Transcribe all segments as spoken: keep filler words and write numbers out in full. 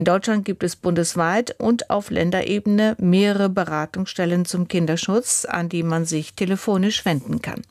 In Deutschland gibt es bundesweit und auf Länderebene mehrere Beratungsstellen zum Kinderschutz, an die man sich telefonisch wenden kann.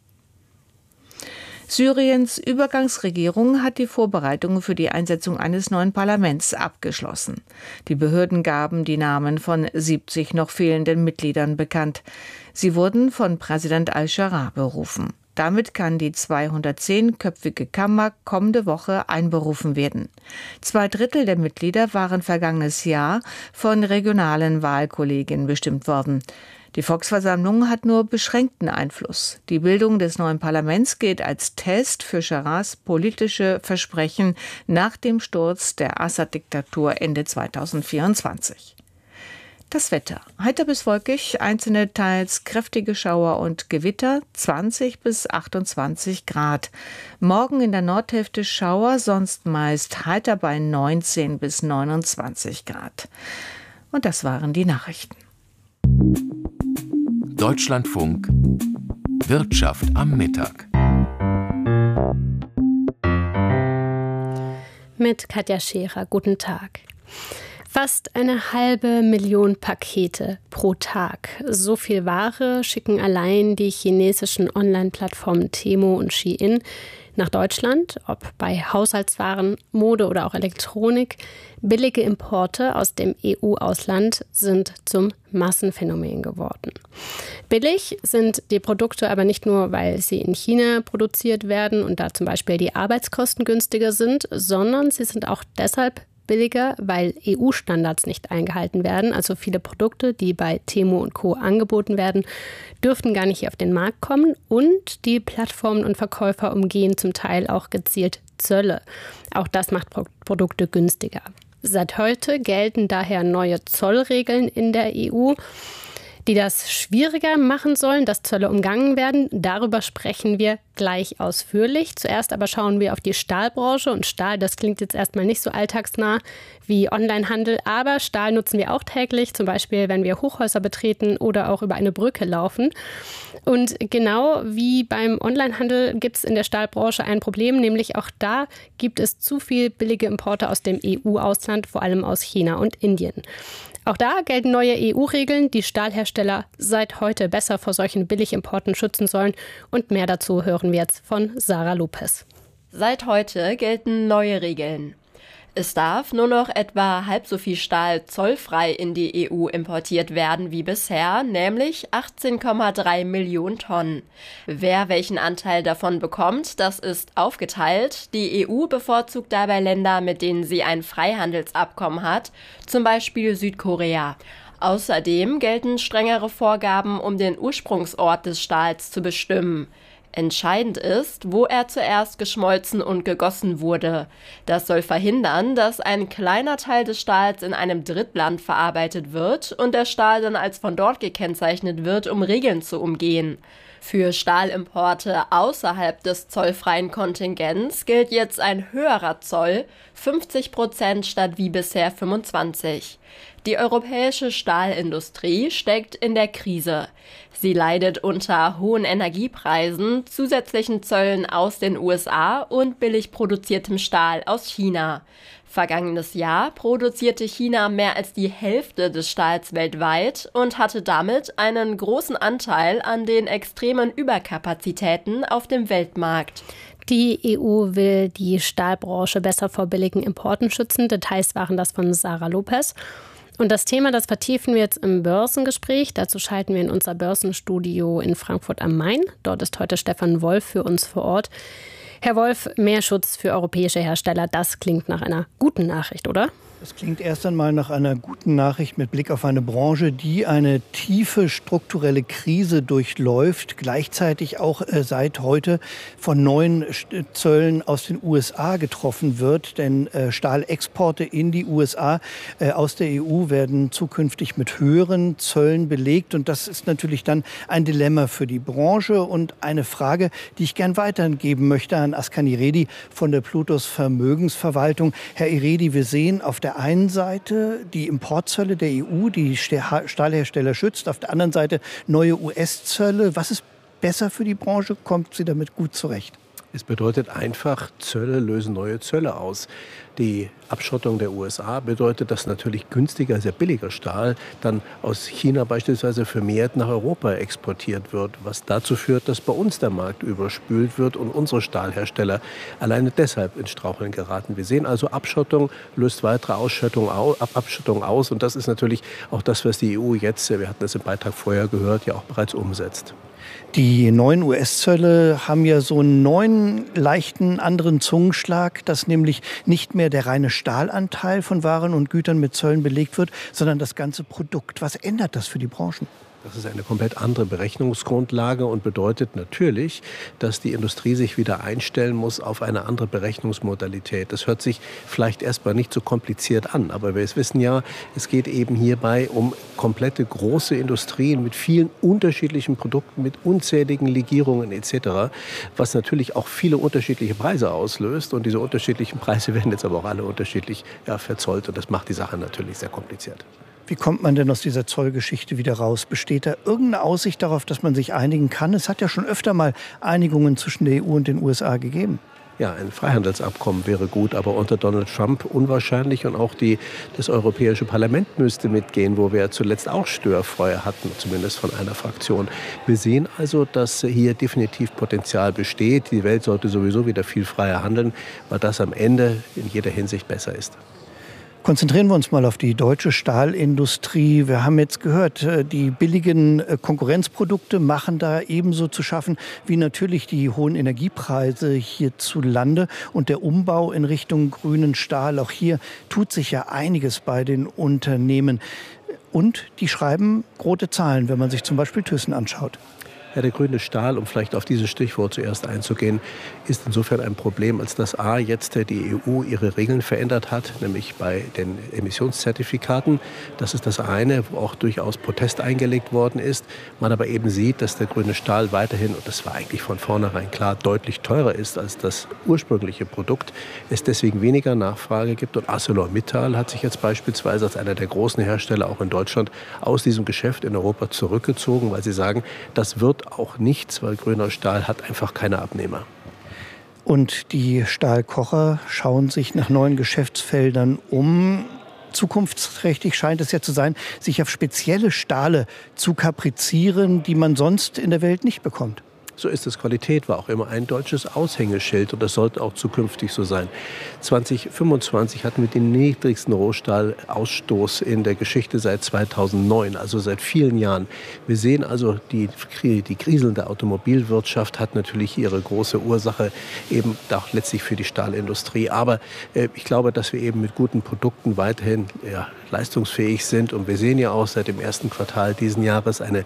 Syriens Übergangsregierung hat die Vorbereitungen für die Einsetzung eines neuen Parlaments abgeschlossen. Die Behörden gaben die Namen von siebzig noch fehlenden Mitgliedern bekannt. Sie wurden von Präsident al-Sharaa berufen. Damit kann die zweihundertzehnköpfige Kammer kommende Woche einberufen werden. Zwei Drittel der Mitglieder waren vergangenes Jahr von regionalen Wahlkollegien bestimmt worden. Die Volksversammlung hat nur beschränkten Einfluss. Die Bildung des neuen Parlaments gilt als Test für Sharaas politische Versprechen nach dem Sturz der Assad-Diktatur Ende zweitausendvierundzwanzig. Das Wetter. Heiter bis wolkig, einzelne teils kräftige Schauer und Gewitter, zwanzig bis achtundzwanzig Grad. Morgen in der Nordhälfte Schauer, sonst meist heiter bei neunzehn bis neunundzwanzig Grad. Und das waren die Nachrichten. Deutschlandfunk Wirtschaft am Mittag. Mit Katja Scherer. Guten Tag. Fast eine halbe Million Pakete pro Tag. So viel Ware schicken allein die chinesischen Online-Plattformen Temu und Shein nach Deutschland, ob bei Haushaltswaren, Mode oder auch Elektronik. Billige Importe aus dem E U-Ausland sind zum Massenphänomen geworden. Billig sind die Produkte aber nicht nur, weil sie in China produziert werden und da zum Beispiel die Arbeitskosten günstiger sind, sondern sie sind auch deshalb billiger, weil E U-Standards nicht eingehalten werden. Also viele Produkte, die bei Temu und Co. angeboten werden, dürften gar nicht hier auf den Markt kommen. Und die Plattformen und Verkäufer umgehen zum Teil auch gezielt Zölle. Auch das macht Pro- Produkte günstiger. Seit heute gelten daher neue Zollregeln in der E U, die das schwieriger machen sollen, dass Zölle umgangen werden. Darüber sprechen wir gleich ausführlich. Zuerst aber schauen wir auf die Stahlbranche. Und Stahl, das klingt jetzt erstmal nicht so alltagsnah wie Onlinehandel, aber Stahl nutzen wir auch täglich, zum Beispiel, wenn wir Hochhäuser betreten oder auch über eine Brücke laufen. Und genau wie beim Onlinehandel gibt es in der Stahlbranche ein Problem, nämlich auch da gibt es zu viel billige Importe aus dem E U-Ausland, vor allem aus China und Indien. Auch da gelten neue E U-Regeln, die Stahlhersteller seit heute besser vor solchen Billigimporten schützen sollen. Und mehr dazu hören wir jetzt von Sarah Lopez. Seit heute gelten neue Regeln. Es darf nur noch etwa halb so viel Stahl zollfrei in die E U importiert werden wie bisher, nämlich achtzehn Komma drei Millionen Tonnen. Wer welchen Anteil davon bekommt, das ist aufgeteilt. Die E U bevorzugt dabei Länder, mit denen sie ein Freihandelsabkommen hat, zum Beispiel Südkorea. Außerdem gelten strengere Vorgaben, um den Ursprungsort des Stahls zu bestimmen. Entscheidend ist, wo er zuerst geschmolzen und gegossen wurde. Das soll verhindern, dass ein kleiner Teil des Stahls in einem Drittland verarbeitet wird und der Stahl dann als von dort gekennzeichnet wird, um Regeln zu umgehen. Für Stahlimporte außerhalb des zollfreien Kontingents gilt jetzt ein höherer Zoll, fünfzig Prozent statt wie bisher fünfundzwanzig. Die europäische Stahlindustrie steckt in der Krise. Sie leidet unter hohen Energiepreisen, zusätzlichen Zöllen aus den U S A und billig produziertem Stahl aus China. Vergangenes Jahr produzierte China mehr als die Hälfte des Stahls weltweit und hatte damit einen großen Anteil an den extremen Überkapazitäten auf dem Weltmarkt. Die E U will die Stahlbranche besser vor billigen Importen schützen. Details waren das von Sarah Lopez. Und das Thema, das vertiefen wir jetzt im Börsengespräch. Dazu schalten wir in unser Börsenstudio in Frankfurt am Main. Dort ist heute Stefan Wolf für uns vor Ort. Herr Wolf, mehr Schutz für europäische Hersteller, das klingt nach einer guten Nachricht, oder? Es klingt erst einmal nach einer guten Nachricht mit Blick auf eine Branche, die eine tiefe strukturelle Krise durchläuft, gleichzeitig auch äh, seit heute von neuen Zöllen aus den U S A getroffen wird. Denn äh, Stahlexporte in die U S A äh, aus der E U werden zukünftig mit höheren Zöllen belegt. Und das ist natürlich dann ein Dilemma für die Branche und eine Frage, die ich gern weitergeben möchte an Askan Iredi von der Plutos Vermögensverwaltung. Herr Iredi, wir sehen auf der einen Seite die Importzölle der E U, die Stahlhersteller schützt, auf der anderen Seite neue U S-Zölle. Was ist besser für die Branche? Kommt sie damit gut zurecht? Es bedeutet einfach, Zölle lösen neue Zölle aus. Die Abschottung der U S A bedeutet, dass natürlich günstiger, sehr billiger Stahl dann aus China beispielsweise vermehrt nach Europa exportiert wird, was dazu führt, dass bei uns der Markt überspült wird und unsere Stahlhersteller alleine deshalb ins Straucheln geraten. Wir sehen also, Abschottung löst weitere Ausschüttung aus, Abschottung aus und das ist natürlich auch das, was die E U jetzt, wir hatten es im Beitrag vorher gehört, ja auch bereits umsetzt. Die neuen U S-Zölle haben ja so einen neuen, leichten, anderen Zungenschlag, dass nämlich nicht mehr der reine Stahlanteil von Waren und Gütern mit Zöllen belegt wird, sondern das ganze Produkt. Was ändert das für die Branchen? Das ist eine komplett andere Berechnungsgrundlage und bedeutet natürlich, dass die Industrie sich wieder einstellen muss auf eine andere Berechnungsmodalität. Das hört sich vielleicht erstmal nicht so kompliziert an, aber wir wissen ja, es geht eben hierbei um komplette große Industrien mit vielen unterschiedlichen Produkten, mit unzähligen Legierungen et cetera, was natürlich auch viele unterschiedliche Preise auslöst. Und diese unterschiedlichen Preise werden jetzt aber auch alle unterschiedlich ja, verzollt und das macht die Sache natürlich sehr kompliziert. Wie kommt man denn aus dieser Zollgeschichte wieder raus? Besteht da irgendeine Aussicht darauf, dass man sich einigen kann? Es hat ja schon öfter mal Einigungen zwischen der E U und den U S A gegeben. Ja, ein Freihandelsabkommen wäre gut, aber unter Donald Trump unwahrscheinlich. Und auch die, das Europäische Parlament müsste mitgehen, wo wir zuletzt auch Störfeuer hatten, zumindest von einer Fraktion. Wir sehen also, dass hier definitiv Potenzial besteht. Die Welt sollte sowieso wieder viel freier handeln, weil das am Ende in jeder Hinsicht besser ist. Konzentrieren wir uns mal auf die deutsche Stahlindustrie. Wir haben jetzt gehört, die billigen Konkurrenzprodukte machen da ebenso zu schaffen wie natürlich die hohen Energiepreise hierzulande und der Umbau in Richtung grünen Stahl. Auch hier tut sich ja einiges bei den Unternehmen. Und die schreiben rote Zahlen, wenn man sich zum Beispiel Thyssen anschaut. Ja, der grüne Stahl, um vielleicht auf dieses Stichwort zuerst einzugehen, ist insofern ein Problem, als dass A, jetzt die E U ihre Regeln verändert hat, nämlich bei den Emissionszertifikaten. Das ist das eine, wo auch durchaus Protest eingelegt worden ist. Man aber eben sieht, dass der grüne Stahl weiterhin, und das war eigentlich von vornherein klar, deutlich teurer ist als das ursprüngliche Produkt, es deswegen weniger Nachfrage gibt. Und ArcelorMittal hat sich jetzt beispielsweise als einer der großen Hersteller auch in Deutschland aus diesem Geschäft in Europa zurückgezogen, weil sie sagen, das wird auch nichts, weil grüner Stahl hat einfach keine Abnehmer. Und die Stahlkocher schauen sich nach neuen Geschäftsfeldern um. Zukunftsträchtig scheint es ja zu sein, sich auf spezielle Stahle zu kaprizieren, die man sonst in der Welt nicht bekommt. So ist es. Qualität war auch immer ein deutsches Aushängeschild und das sollte auch zukünftig so sein. zwanzig fünfundzwanzig hatten wir den niedrigsten Rohstahlausstoß in der Geschichte seit zweitausendneun, also seit vielen Jahren. Wir sehen also, die, die kriselnde Automobilwirtschaft hat natürlich ihre große Ursache eben auch letztlich für die Stahlindustrie. Aber äh, ich glaube, dass wir eben mit guten Produkten weiterhin ja, leistungsfähig sind und wir sehen ja auch seit dem ersten Quartal diesen Jahres eine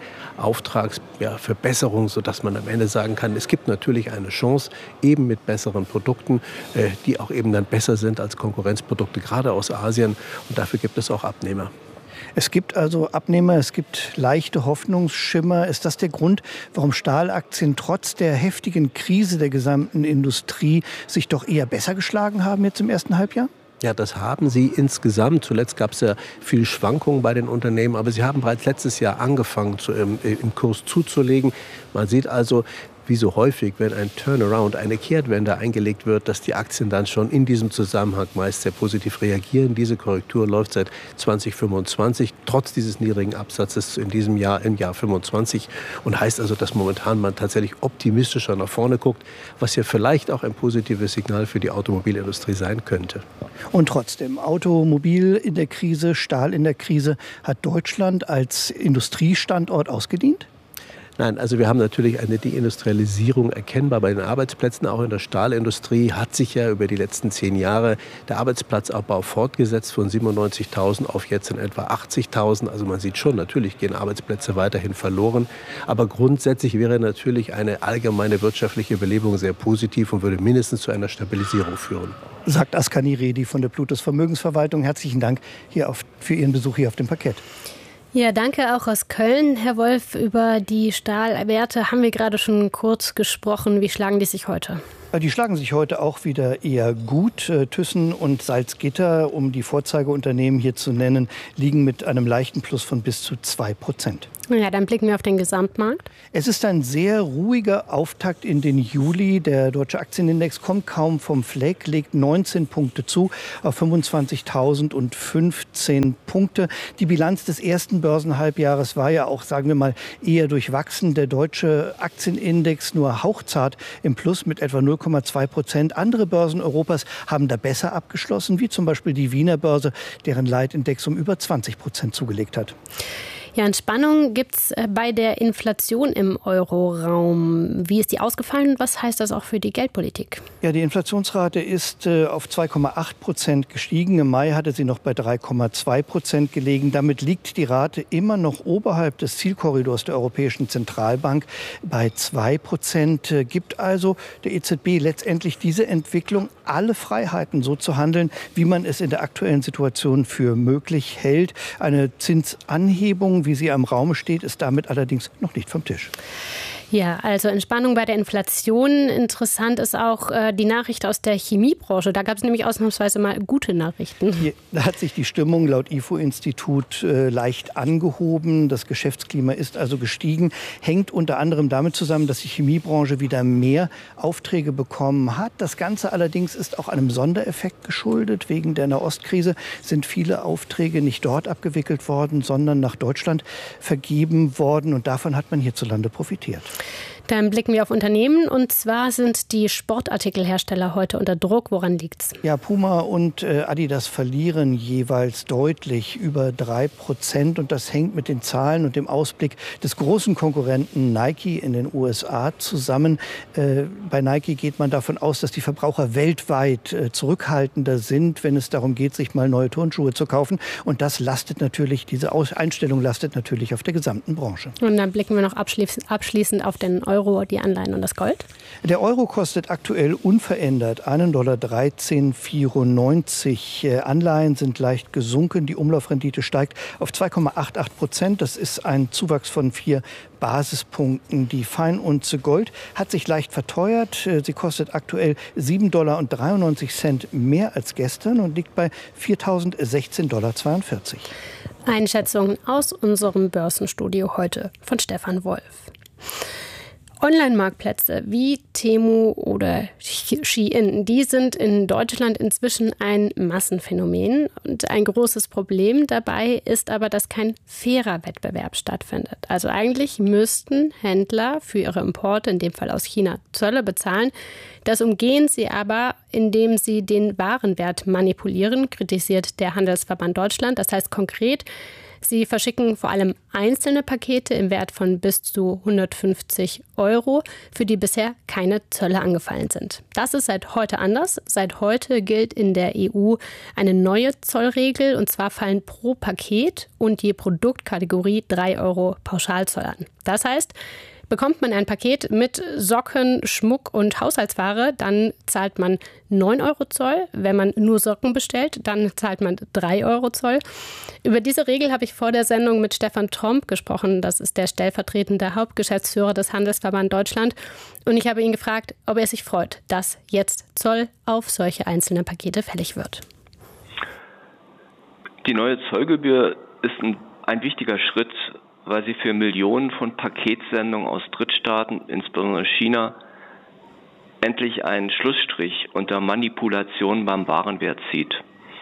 Auftragsverbesserung, ja, sodass man am Ende sagen kann, es gibt natürlich eine Chance, eben mit besseren Produkten, äh, die auch eben dann besser sind als Konkurrenzprodukte, gerade aus Asien. Und dafür gibt es auch Abnehmer. Es gibt also Abnehmer, es gibt leichte Hoffnungsschimmer. Ist das der Grund, warum Stahlaktien trotz der heftigen Krise der gesamten Industrie sich doch eher besser geschlagen haben jetzt im ersten Halbjahr? Ja, das haben sie insgesamt. Zuletzt gab es ja viel Schwankungen bei den Unternehmen, aber sie haben bereits letztes Jahr angefangen, zu, im, im Kurs zuzulegen. Man sieht also, wie so häufig, wenn ein Turnaround, eine Kehrtwende eingelegt wird, dass die Aktien dann schon in diesem Zusammenhang meist sehr positiv reagieren. Diese Korrektur läuft seit zwanzig fünfundzwanzig, trotz dieses niedrigen Absatzes in diesem Jahr, im Jahr fünfundzwanzig. Und heißt also, dass momentan man tatsächlich optimistischer nach vorne guckt, was ja vielleicht auch ein positives Signal für die Automobilindustrie sein könnte. Und trotzdem, Automobil in der Krise, Stahl in der Krise, hat Deutschland als Industriestandort ausgedient? Nein, also wir haben natürlich eine Deindustrialisierung erkennbar bei den Arbeitsplätzen. Auch in der Stahlindustrie hat sich ja über die letzten zehn Jahre der Arbeitsplatzabbau fortgesetzt von siebenundneunzigtausend auf jetzt in etwa achtzigtausend. Also man sieht schon, natürlich gehen Arbeitsplätze weiterhin verloren. Aber grundsätzlich wäre natürlich eine allgemeine wirtschaftliche Belebung sehr positiv und würde mindestens zu einer Stabilisierung führen. Sagt Askani Redi von der Plutus Vermögensverwaltung. Herzlichen Dank hier auf, für Ihren Besuch hier auf dem Parkett. Ja, danke auch aus Köln, Herr Wolf. Über die Stahlwerte haben wir gerade schon kurz gesprochen. Wie schlagen die sich heute? Die schlagen sich heute auch wieder eher gut. Thyssen und Salzgitter, um die Vorzeigeunternehmen hier zu nennen, liegen mit einem leichten Plus von bis zu zwei Prozent. Ja, dann blicken wir auf den Gesamtmarkt. Es ist ein sehr ruhiger Auftakt in den Juli. Der deutsche Aktienindex kommt kaum vom Fleck, legt neunzehn Punkte zu auf fünfundzwanzigtausendfünfzehn Punkte. Die Bilanz des ersten Börsenhalbjahres war ja auch, sagen wir mal, eher durchwachsen. Der deutsche Aktienindex nur hauchzart im Plus mit etwa null Komma zwei Prozent. Andere Börsen Europas haben da besser abgeschlossen, wie zum Beispiel die Wiener Börse, deren Leitindex um über zwanzig Prozent zugelegt hat. Ja, Entspannung gibt es bei der Inflation im Euroraum. Wie ist die ausgefallen und was heißt das auch für die Geldpolitik? Ja, die Inflationsrate ist äh, auf zwei Komma acht Prozent gestiegen. Im Mai hatte sie noch bei drei Komma zwei Prozent gelegen. Damit liegt die Rate immer noch oberhalb des Zielkorridors der Europäischen Zentralbank bei zwei Prozent. Äh, gibt also der E Z B letztendlich diese Entwicklung, alle Freiheiten so zu handeln, wie man es in der aktuellen Situation für möglich hält. Eine Zinsanhebung, wie sie am Raum steht, ist damit allerdings noch nicht vom Tisch. Ja, also Entspannung bei der Inflation. Interessant ist auch äh, die Nachricht aus der Chemiebranche. Da gab es nämlich ausnahmsweise mal gute Nachrichten. Hier, da hat sich die Stimmung laut I F O-Institut äh, leicht angehoben. Das Geschäftsklima ist also gestiegen. Hängt unter anderem damit zusammen, dass die Chemiebranche wieder mehr Aufträge bekommen hat. Das Ganze allerdings ist auch einem Sondereffekt geschuldet. Wegen der Nahostkrise sind viele Aufträge nicht dort abgewickelt worden, sondern nach Deutschland vergeben worden. Und davon hat man hierzulande profitiert. Dann blicken wir auf Unternehmen und zwar sind die Sportartikelhersteller heute unter Druck. Woran liegt's? Ja, Puma und äh, Adidas verlieren jeweils deutlich über drei Prozent und das hängt mit den Zahlen und dem Ausblick des großen Konkurrenten Nike in den U S A zusammen. Äh, bei Nike geht man davon aus, dass die Verbraucher weltweit äh, zurückhaltender sind, wenn es darum geht, sich mal neue Turnschuhe zu kaufen. Und das lastet natürlich, diese Aus- Einstellung lastet natürlich auf der gesamten Branche. Und dann blicken wir noch abschließend, abschließend auf den Euro, die Anleihen und das Gold? Der Euro kostet aktuell unverändert einen Dollar dreizehn vierundneunzig. Anleihen sind leicht gesunken. Die Umlaufrendite steigt auf zwei Komma achtundachtzig Prozent. Das ist ein Zuwachs von vier Basispunkten. Die Feinunze Gold hat sich leicht verteuert. Sie kostet aktuell sieben Dollar dreiundneunzig mehr als gestern und liegt bei viertausendsechzehn Dollar zweiundvierzig. Einschätzungen aus unserem Börsenstudio heute von Stefan Wolf. Online-Marktplätze wie Temu oder Shein, die sind in Deutschland inzwischen ein Massenphänomen. Und ein großes Problem dabei ist aber, dass kein fairer Wettbewerb stattfindet. Also eigentlich müssten Händler für ihre Importe, in dem Fall aus China, Zölle bezahlen. Das umgehen sie aber, indem sie den Warenwert manipulieren, kritisiert der Handelsverband Deutschland. Das heißt konkret, sie verschicken vor allem einzelne Pakete im Wert von bis zu hundertfünfzig Euro, für die bisher keine Zölle angefallen sind. Das ist seit heute anders. Seit heute gilt in der E U eine neue Zollregel, und zwar fallen pro Paket und je Produktkategorie drei Euro Pauschalzoll an. Das heißt, bekommt man ein Paket mit Socken, Schmuck und Haushaltsware, dann zahlt man neun Euro Zoll. Wenn man nur Socken bestellt, dann zahlt man drei Euro Zoll. Über diese Regel habe ich vor der Sendung mit Stefan Tromp gesprochen. Das ist der stellvertretende Hauptgeschäftsführer des Handelsverband Deutschland. Und ich habe ihn gefragt, ob er sich freut, dass jetzt Zoll auf solche einzelnen Pakete fällig wird. Die neue Zollgebühr ist ein, ein wichtiger Schritt, weil sie für Millionen von Paketsendungen aus Drittstaaten, insbesondere China, endlich einen Schlussstrich unter Manipulation beim Warenwert zieht.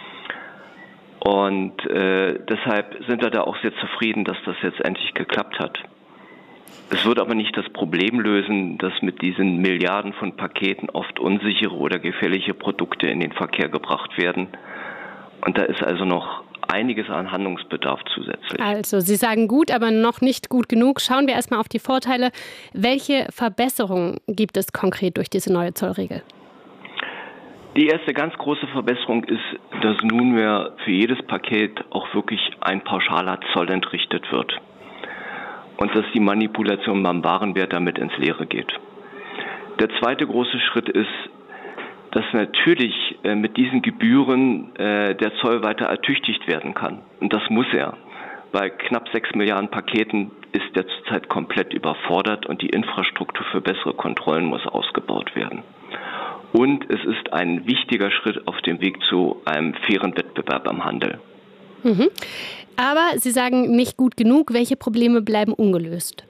Und äh, deshalb sind wir da auch sehr zufrieden, dass das jetzt endlich geklappt hat. Es wird aber nicht das Problem lösen, dass mit diesen Milliarden von Paketen oft unsichere oder gefährliche Produkte in den Verkehr gebracht werden. Und da ist also noch einiges an Handlungsbedarf zusätzlich. Also Sie sagen gut, aber noch nicht gut genug. Schauen wir erstmal auf die Vorteile. Welche Verbesserungen gibt es konkret durch diese neue Zollregel? Die erste ganz große Verbesserung ist, dass nunmehr für jedes Paket auch wirklich ein pauschaler Zoll entrichtet wird. Und dass die Manipulation beim Warenwert damit ins Leere geht. Der zweite große Schritt ist, dass natürlich äh, mit diesen Gebühren äh, der Zoll weiter ertüchtigt werden kann. Und das muss er. Bei knapp sechs Milliarden Paketen ist er zurzeit komplett überfordert und die Infrastruktur für bessere Kontrollen muss ausgebaut werden. Und es ist ein wichtiger Schritt auf dem Weg zu einem fairen Wettbewerb am Handel. Mhm. Aber Sie sagen nicht gut genug. Welche Probleme bleiben ungelöst?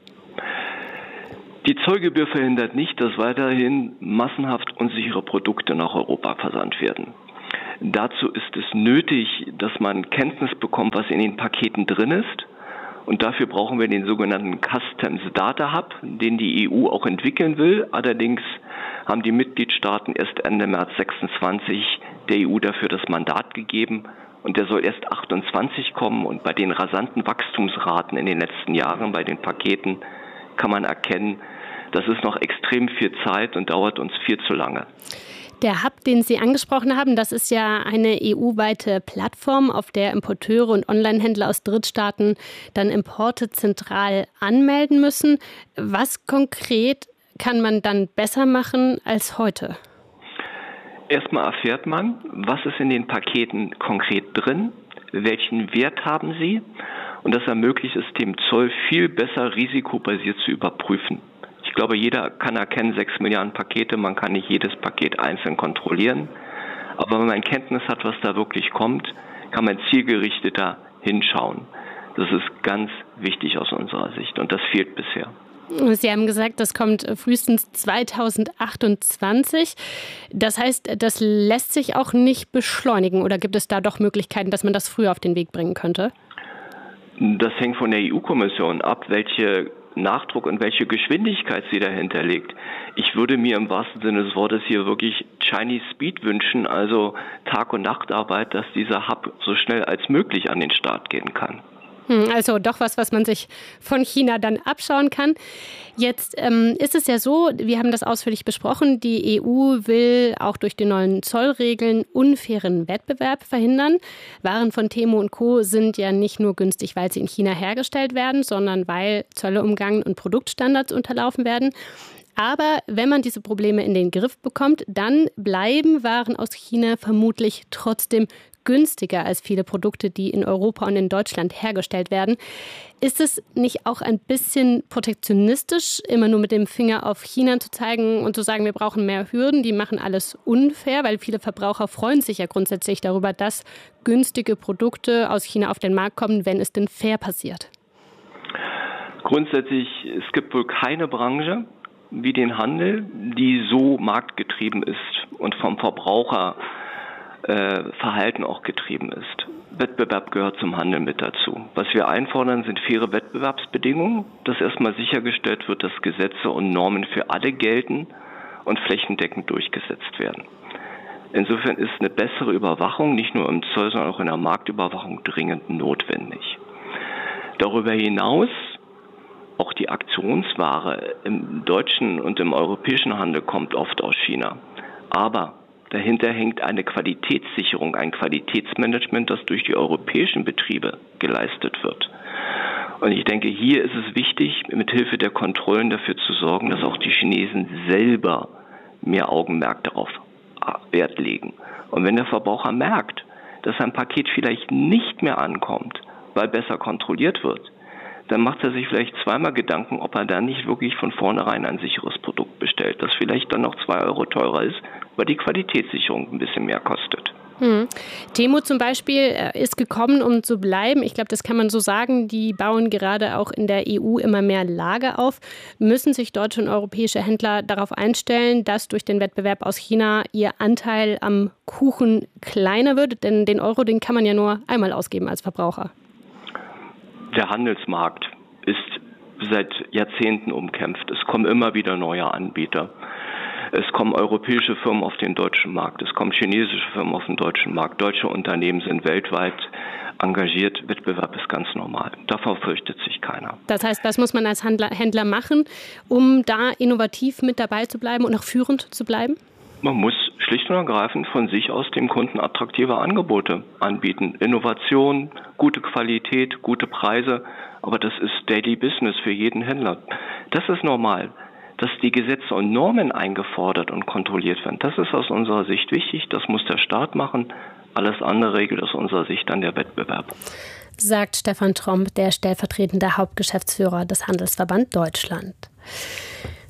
Die Zollgebühr verhindert nicht, dass weiterhin massenhaft unsichere Produkte nach Europa versandt werden. Dazu ist es nötig, dass man Kenntnis bekommt, was in den Paketen drin ist. Und dafür brauchen wir den sogenannten Customs Data Hub, den die E U auch entwickeln will. Allerdings haben die Mitgliedstaaten erst Ende März sechsundzwanzig der E U dafür das Mandat gegeben. Und der soll erst achtundzwanzig kommen. Und bei den rasanten Wachstumsraten in den letzten Jahren bei den Paketen kann man erkennen, das ist noch extrem viel Zeit und dauert uns viel zu lange. Der Hub, den Sie angesprochen haben, das ist ja eine E U-weite Plattform, auf der Importeure und Onlinehändler aus Drittstaaten dann Importe zentral anmelden müssen. Was konkret kann man dann besser machen als heute? Erstmal erfährt man, was ist in den Paketen konkret drin, welchen Wert haben sie, und das ermöglicht es dem Zoll viel besser risikobasiert zu überprüfen. Ich glaube, jeder kann erkennen, sechs Milliarden Pakete, man kann nicht jedes Paket einzeln kontrollieren. Aber wenn man Kenntnis hat, was da wirklich kommt, kann man zielgerichteter hinschauen. Das ist ganz wichtig aus unserer Sicht und das fehlt bisher. Sie haben gesagt, das kommt frühestens zweitausendachtundzwanzig. Das heißt, das lässt sich auch nicht beschleunigen, oder gibt es da doch Möglichkeiten, dass man das früher auf den Weg bringen könnte? Das hängt von der E U-Kommission ab, welche Nachdruck und welche Geschwindigkeit sie dahinter legt. Ich würde mir im wahrsten Sinne des Wortes hier wirklich Chinese Speed wünschen, also Tag- und Nachtarbeit, dass dieser Hub so schnell als möglich an den Start gehen kann. Also doch was, was man sich von China dann abschauen kann. Jetzt ähm, ist es ja so, wir haben das ausführlich besprochen, die E U will auch durch die neuen Zollregeln unfairen Wettbewerb verhindern. Waren von Temu und Co. sind ja nicht nur günstig, weil sie in China hergestellt werden, sondern weil Zölle umgangen und Produktstandards unterlaufen werden. Aber wenn man diese Probleme in den Griff bekommt, dann bleiben Waren aus China vermutlich trotzdem günstiger als viele Produkte, die in Europa und in Deutschland hergestellt werden. Ist es nicht auch ein bisschen protektionistisch, immer nur mit dem Finger auf China zu zeigen und zu sagen, wir brauchen mehr Hürden, die machen alles unfair, weil viele Verbraucher freuen sich ja grundsätzlich darüber, dass günstige Produkte aus China auf den Markt kommen, wenn es denn fair passiert? Grundsätzlich, es gibt wohl keine Branche wie den Handel, die so marktgetrieben ist und vom Verbraucher Äh, Verhalten auch getrieben ist. Wettbewerb gehört zum Handel mit dazu. Was wir einfordern, sind faire Wettbewerbsbedingungen, dass erstmal sichergestellt wird, dass Gesetze und Normen für alle gelten und flächendeckend durchgesetzt werden. Insofern ist eine bessere Überwachung nicht nur im Zoll, sondern auch in der Marktüberwachung dringend notwendig. Darüber hinaus auch die Aktionsware im deutschen und im europäischen Handel kommt oft aus China. Aber dahinter hängt eine Qualitätssicherung, ein Qualitätsmanagement, das durch die europäischen Betriebe geleistet wird. Und ich denke, hier ist es wichtig, mit Hilfe der Kontrollen dafür zu sorgen, dass auch die Chinesen selber mehr Augenmerk darauf Wert legen. Und wenn der Verbraucher merkt, dass ein Paket vielleicht nicht mehr ankommt, weil besser kontrolliert wird, dann macht er sich vielleicht zweimal Gedanken, ob er da nicht wirklich von vornherein ein sicheres Produkt bestellt, das vielleicht dann noch zwei Euro teurer ist, weil die Qualitätssicherung ein bisschen mehr kostet. Hm. Temu zum Beispiel ist gekommen, um zu bleiben. Ich glaube, das kann man so sagen. Die bauen gerade auch in der E U immer mehr Lager auf. Müssen sich deutsche und europäische Händler darauf einstellen, dass durch den Wettbewerb aus China ihr Anteil am Kuchen kleiner wird? Denn den Euro, den kann man ja nur einmal ausgeben als Verbraucher. Der Handelsmarkt ist seit Jahrzehnten umkämpft. Es kommen immer wieder neue Anbieter. Es kommen europäische Firmen auf den deutschen Markt. Es kommen chinesische Firmen auf den deutschen Markt. Deutsche Unternehmen sind weltweit engagiert. Wettbewerb ist ganz normal. Davor fürchtet sich keiner. Das heißt, was muss man als Händler, Händler machen, um da innovativ mit dabei zu bleiben und auch führend zu bleiben? Man muss schlicht und ergreifend von sich aus dem Kunden attraktive Angebote anbieten. Innovation, gute Qualität, gute Preise, aber das ist Daily Business für jeden Händler. Das ist normal. Dass die Gesetze und Normen eingefordert und kontrolliert werden, das ist aus unserer Sicht wichtig. Das muss der Staat machen. Alles andere regelt aus unserer Sicht dann der Wettbewerb. Sagt Stefan Tromp, der stellvertretende Hauptgeschäftsführer des Handelsverband Deutschland.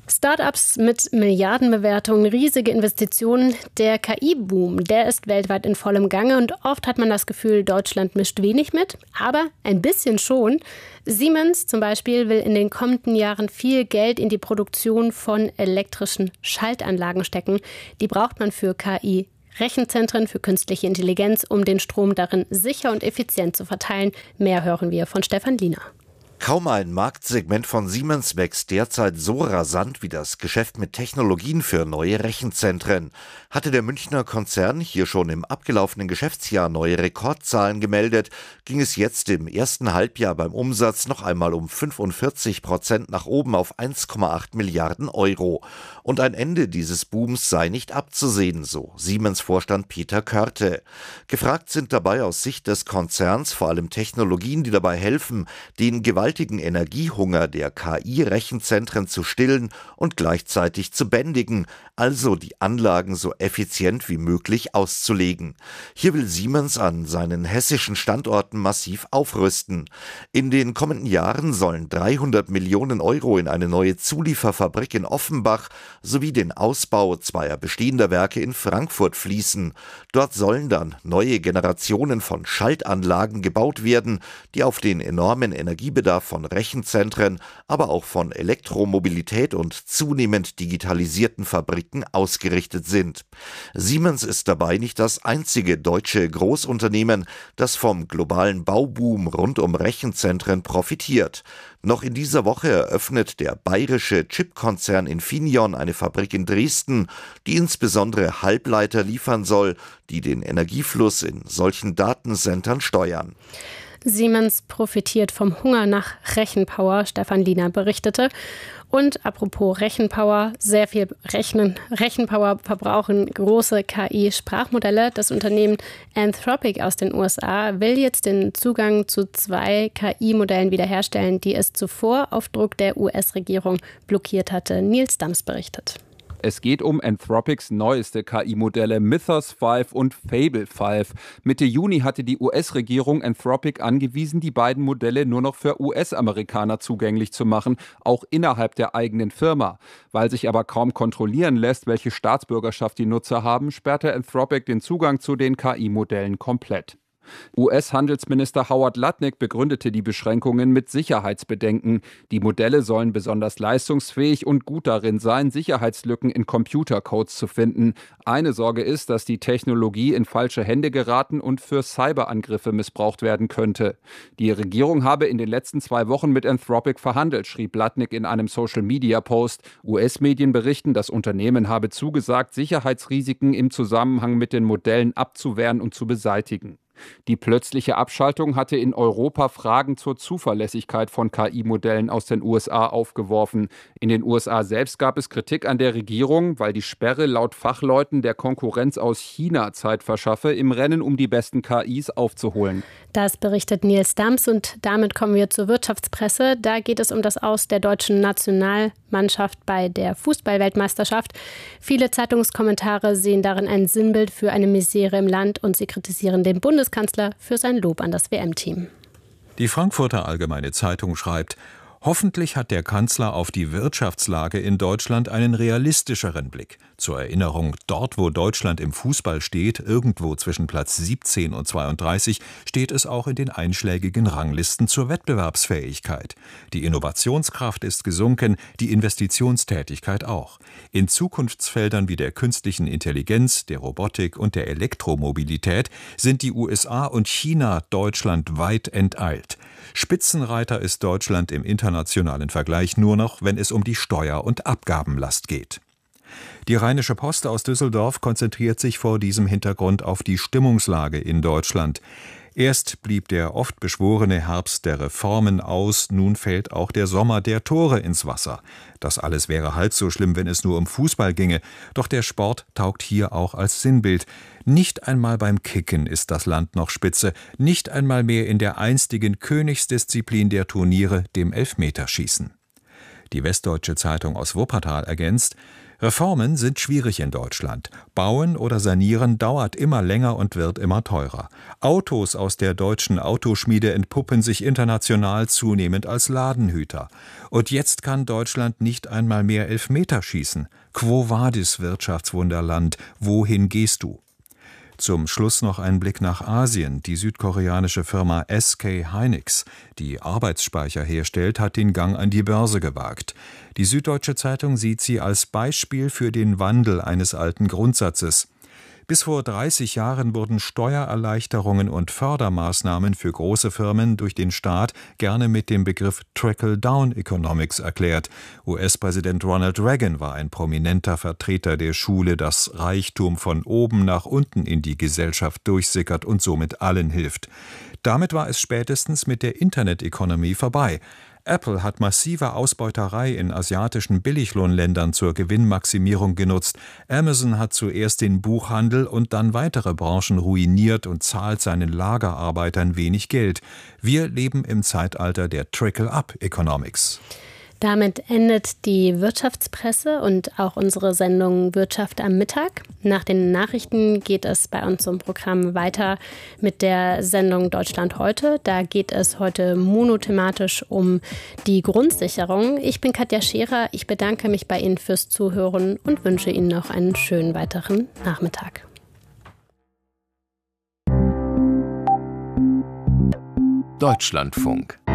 Startups mit Milliardenbewertungen, riesige Investitionen, der K I-Boom, der ist weltweit in vollem Gange und oft hat man das Gefühl, Deutschland mischt wenig mit, aber ein bisschen schon. Siemens zum Beispiel will in den kommenden Jahren viel Geld in die Produktion von elektrischen Schaltanlagen stecken. Die braucht man für K I. Rechenzentren für künstliche Intelligenz, um den Strom darin sicher und effizient zu verteilen. Mehr hören wir von Stefan Liener. Kaum ein Marktsegment von Siemens wächst derzeit so rasant wie das Geschäft mit Technologien für neue Rechenzentren. Hatte der Münchner Konzern hier schon im abgelaufenen Geschäftsjahr neue Rekordzahlen gemeldet, ging es jetzt im ersten Halbjahr beim Umsatz noch einmal um fünfundvierzig Prozent nach oben auf eins Komma acht Milliarden Euro. Und ein Ende dieses Booms sei nicht abzusehen, so Siemens-Vorstand Peter Körte. Gefragt sind dabei aus Sicht des Konzerns vor allem Technologien, die dabei helfen, den gewaltigen Energiehunger der K I-Rechenzentren zu stillen und gleichzeitig zu bändigen, also die Anlagen so effizient wie möglich auszulegen. Hier will Siemens an seinen hessischen Standorten massiv aufrüsten. In den kommenden Jahren sollen dreihundert Millionen Euro in eine neue Zulieferfabrik in Offenbach sowie den Ausbau zweier bestehender Werke in Frankfurt fließen. Dort sollen dann neue Generationen von Schaltanlagen gebaut werden, die auf den enormen Energiebedarf von Rechenzentren, aber auch von Elektromobilität und zunehmend digitalisierten Fabriken ausgerichtet sind. Siemens ist dabei nicht das einzige deutsche Großunternehmen, das vom globalen Bauboom rund um Rechenzentren profitiert. Noch in dieser Woche eröffnet der bayerische Chipkonzern Infineon eine Fabrik in Dresden, die insbesondere Halbleiter liefern soll, die den Energiefluss in solchen Datencentern steuern. Siemens profitiert vom Hunger nach Rechenpower, Stefan Liener berichtete. Und apropos Rechenpower, sehr viel Rechnen, Rechenpower verbrauchen große K I-Sprachmodelle. Das Unternehmen Anthropic aus den U S A will jetzt den Zugang zu zwei K I-Modellen wiederherstellen, die es zuvor auf Druck der U S-Regierung blockiert hatte. Nils Dams berichtet. Es geht um Anthropics neueste K I-Modelle Mythos fünf und Fable fünf. Mitte Juni hatte die U S-Regierung Anthropic angewiesen, die beiden Modelle nur noch für U S-Amerikaner zugänglich zu machen, auch innerhalb der eigenen Firma. Weil sich aber kaum kontrollieren lässt, welche Staatsbürgerschaft die Nutzer haben, sperrte Anthropic den Zugang zu den K I-Modellen komplett. U S-Handelsminister Howard Lutnick begründete die Beschränkungen mit Sicherheitsbedenken. Die Modelle sollen besonders leistungsfähig und gut darin sein, Sicherheitslücken in Computercodes zu finden. Eine Sorge ist, dass die Technologie in falsche Hände geraten und für Cyberangriffe missbraucht werden könnte. Die Regierung habe in den letzten zwei Wochen mit Anthropic verhandelt, schrieb Lutnick in einem Social-Media-Post. U S-Medien berichten, das Unternehmen habe zugesagt, Sicherheitsrisiken im Zusammenhang mit den Modellen abzuwehren und zu beseitigen. Die plötzliche Abschaltung hatte in Europa Fragen zur Zuverlässigkeit von K I-Modellen aus den U S A aufgeworfen. In den U S A selbst gab es Kritik an der Regierung, weil die Sperre laut Fachleuten der Konkurrenz aus China Zeit verschaffe, im Rennen um die besten K Is aufzuholen. Das berichtet Nils Dams und damit kommen wir zur Wirtschaftspresse. Da geht es um das Aus der deutschen Nationalmannschaft bei der Fußball-Weltmeisterschaft. Viele Zeitungskommentare sehen darin ein Sinnbild für eine Misere im Land und sie kritisieren den Bundeskanzler für sein Lob an das W M-Team. Die Frankfurter Allgemeine Zeitung schreibt: Hoffentlich hat der Kanzler auf die Wirtschaftslage in Deutschland einen realistischeren Blick. Zur Erinnerung, dort wo Deutschland im Fußball steht, irgendwo zwischen Platz siebzehn und zweiunddreißig, steht es auch in den einschlägigen Ranglisten zur Wettbewerbsfähigkeit. Die Innovationskraft ist gesunken, die Investitionstätigkeit auch. In Zukunftsfeldern wie der künstlichen Intelligenz, der Robotik und der Elektromobilität sind die U S A und China Deutschland weit enteilt. Spitzenreiter ist Deutschland im internationalen Vergleich nur noch, wenn es um die Steuer- und Abgabenlast geht. Die Rheinische Post aus Düsseldorf konzentriert sich vor diesem Hintergrund auf die Stimmungslage in Deutschland. Erst blieb der oft beschworene Herbst der Reformen aus, nun fällt auch der Sommer der Tore ins Wasser. Das alles wäre halb so schlimm, wenn es nur um Fußball ginge. Doch der Sport taugt hier auch als Sinnbild. Nicht einmal beim Kicken ist das Land noch Spitze, nicht einmal mehr in der einstigen Königsdisziplin der Turniere, dem Elfmeterschießen. Die Westdeutsche Zeitung aus Wuppertal ergänzt: Reformen sind schwierig in Deutschland. Bauen oder sanieren dauert immer länger und wird immer teurer. Autos aus der deutschen Autoschmiede entpuppen sich international zunehmend als Ladenhüter. Und jetzt kann Deutschland nicht einmal mehr Elfmeter schießen. Quo vadis, Wirtschaftswunderland? Wohin gehst du? Zum Schluss noch ein Blick nach Asien. Die südkoreanische Firma S K Hynix, die Arbeitsspeicher herstellt, hat den Gang an die Börse gewagt. Die Süddeutsche Zeitung sieht sie als Beispiel für den Wandel eines alten Grundsatzes. Bis vor dreißig Jahren wurden Steuererleichterungen und Fördermaßnahmen für große Firmen durch den Staat gerne mit dem Begriff Trickle-Down-Economics erklärt. U S-Präsident Ronald Reagan war ein prominenter Vertreter der Schule, dass Reichtum von oben nach unten in die Gesellschaft durchsickert und somit allen hilft. Damit war es spätestens mit der Internet-Economy vorbei. Apple hat massive Ausbeuterei in asiatischen Billiglohnländern zur Gewinnmaximierung genutzt. Amazon hat zuerst den Buchhandel und dann weitere Branchen ruiniert und zahlt seinen Lagerarbeitern wenig Geld. Wir leben im Zeitalter der Trickle-Up-Economics. Damit endet die Wirtschaftspresse und auch unsere Sendung Wirtschaft am Mittag. Nach den Nachrichten geht es bei uns im Programm weiter mit der Sendung Deutschland heute. Da geht es heute monothematisch um die Grundsicherung. Ich bin Katja Scherer. Ich bedanke mich bei Ihnen fürs Zuhören und wünsche Ihnen noch einen schönen weiteren Nachmittag. Deutschlandfunk.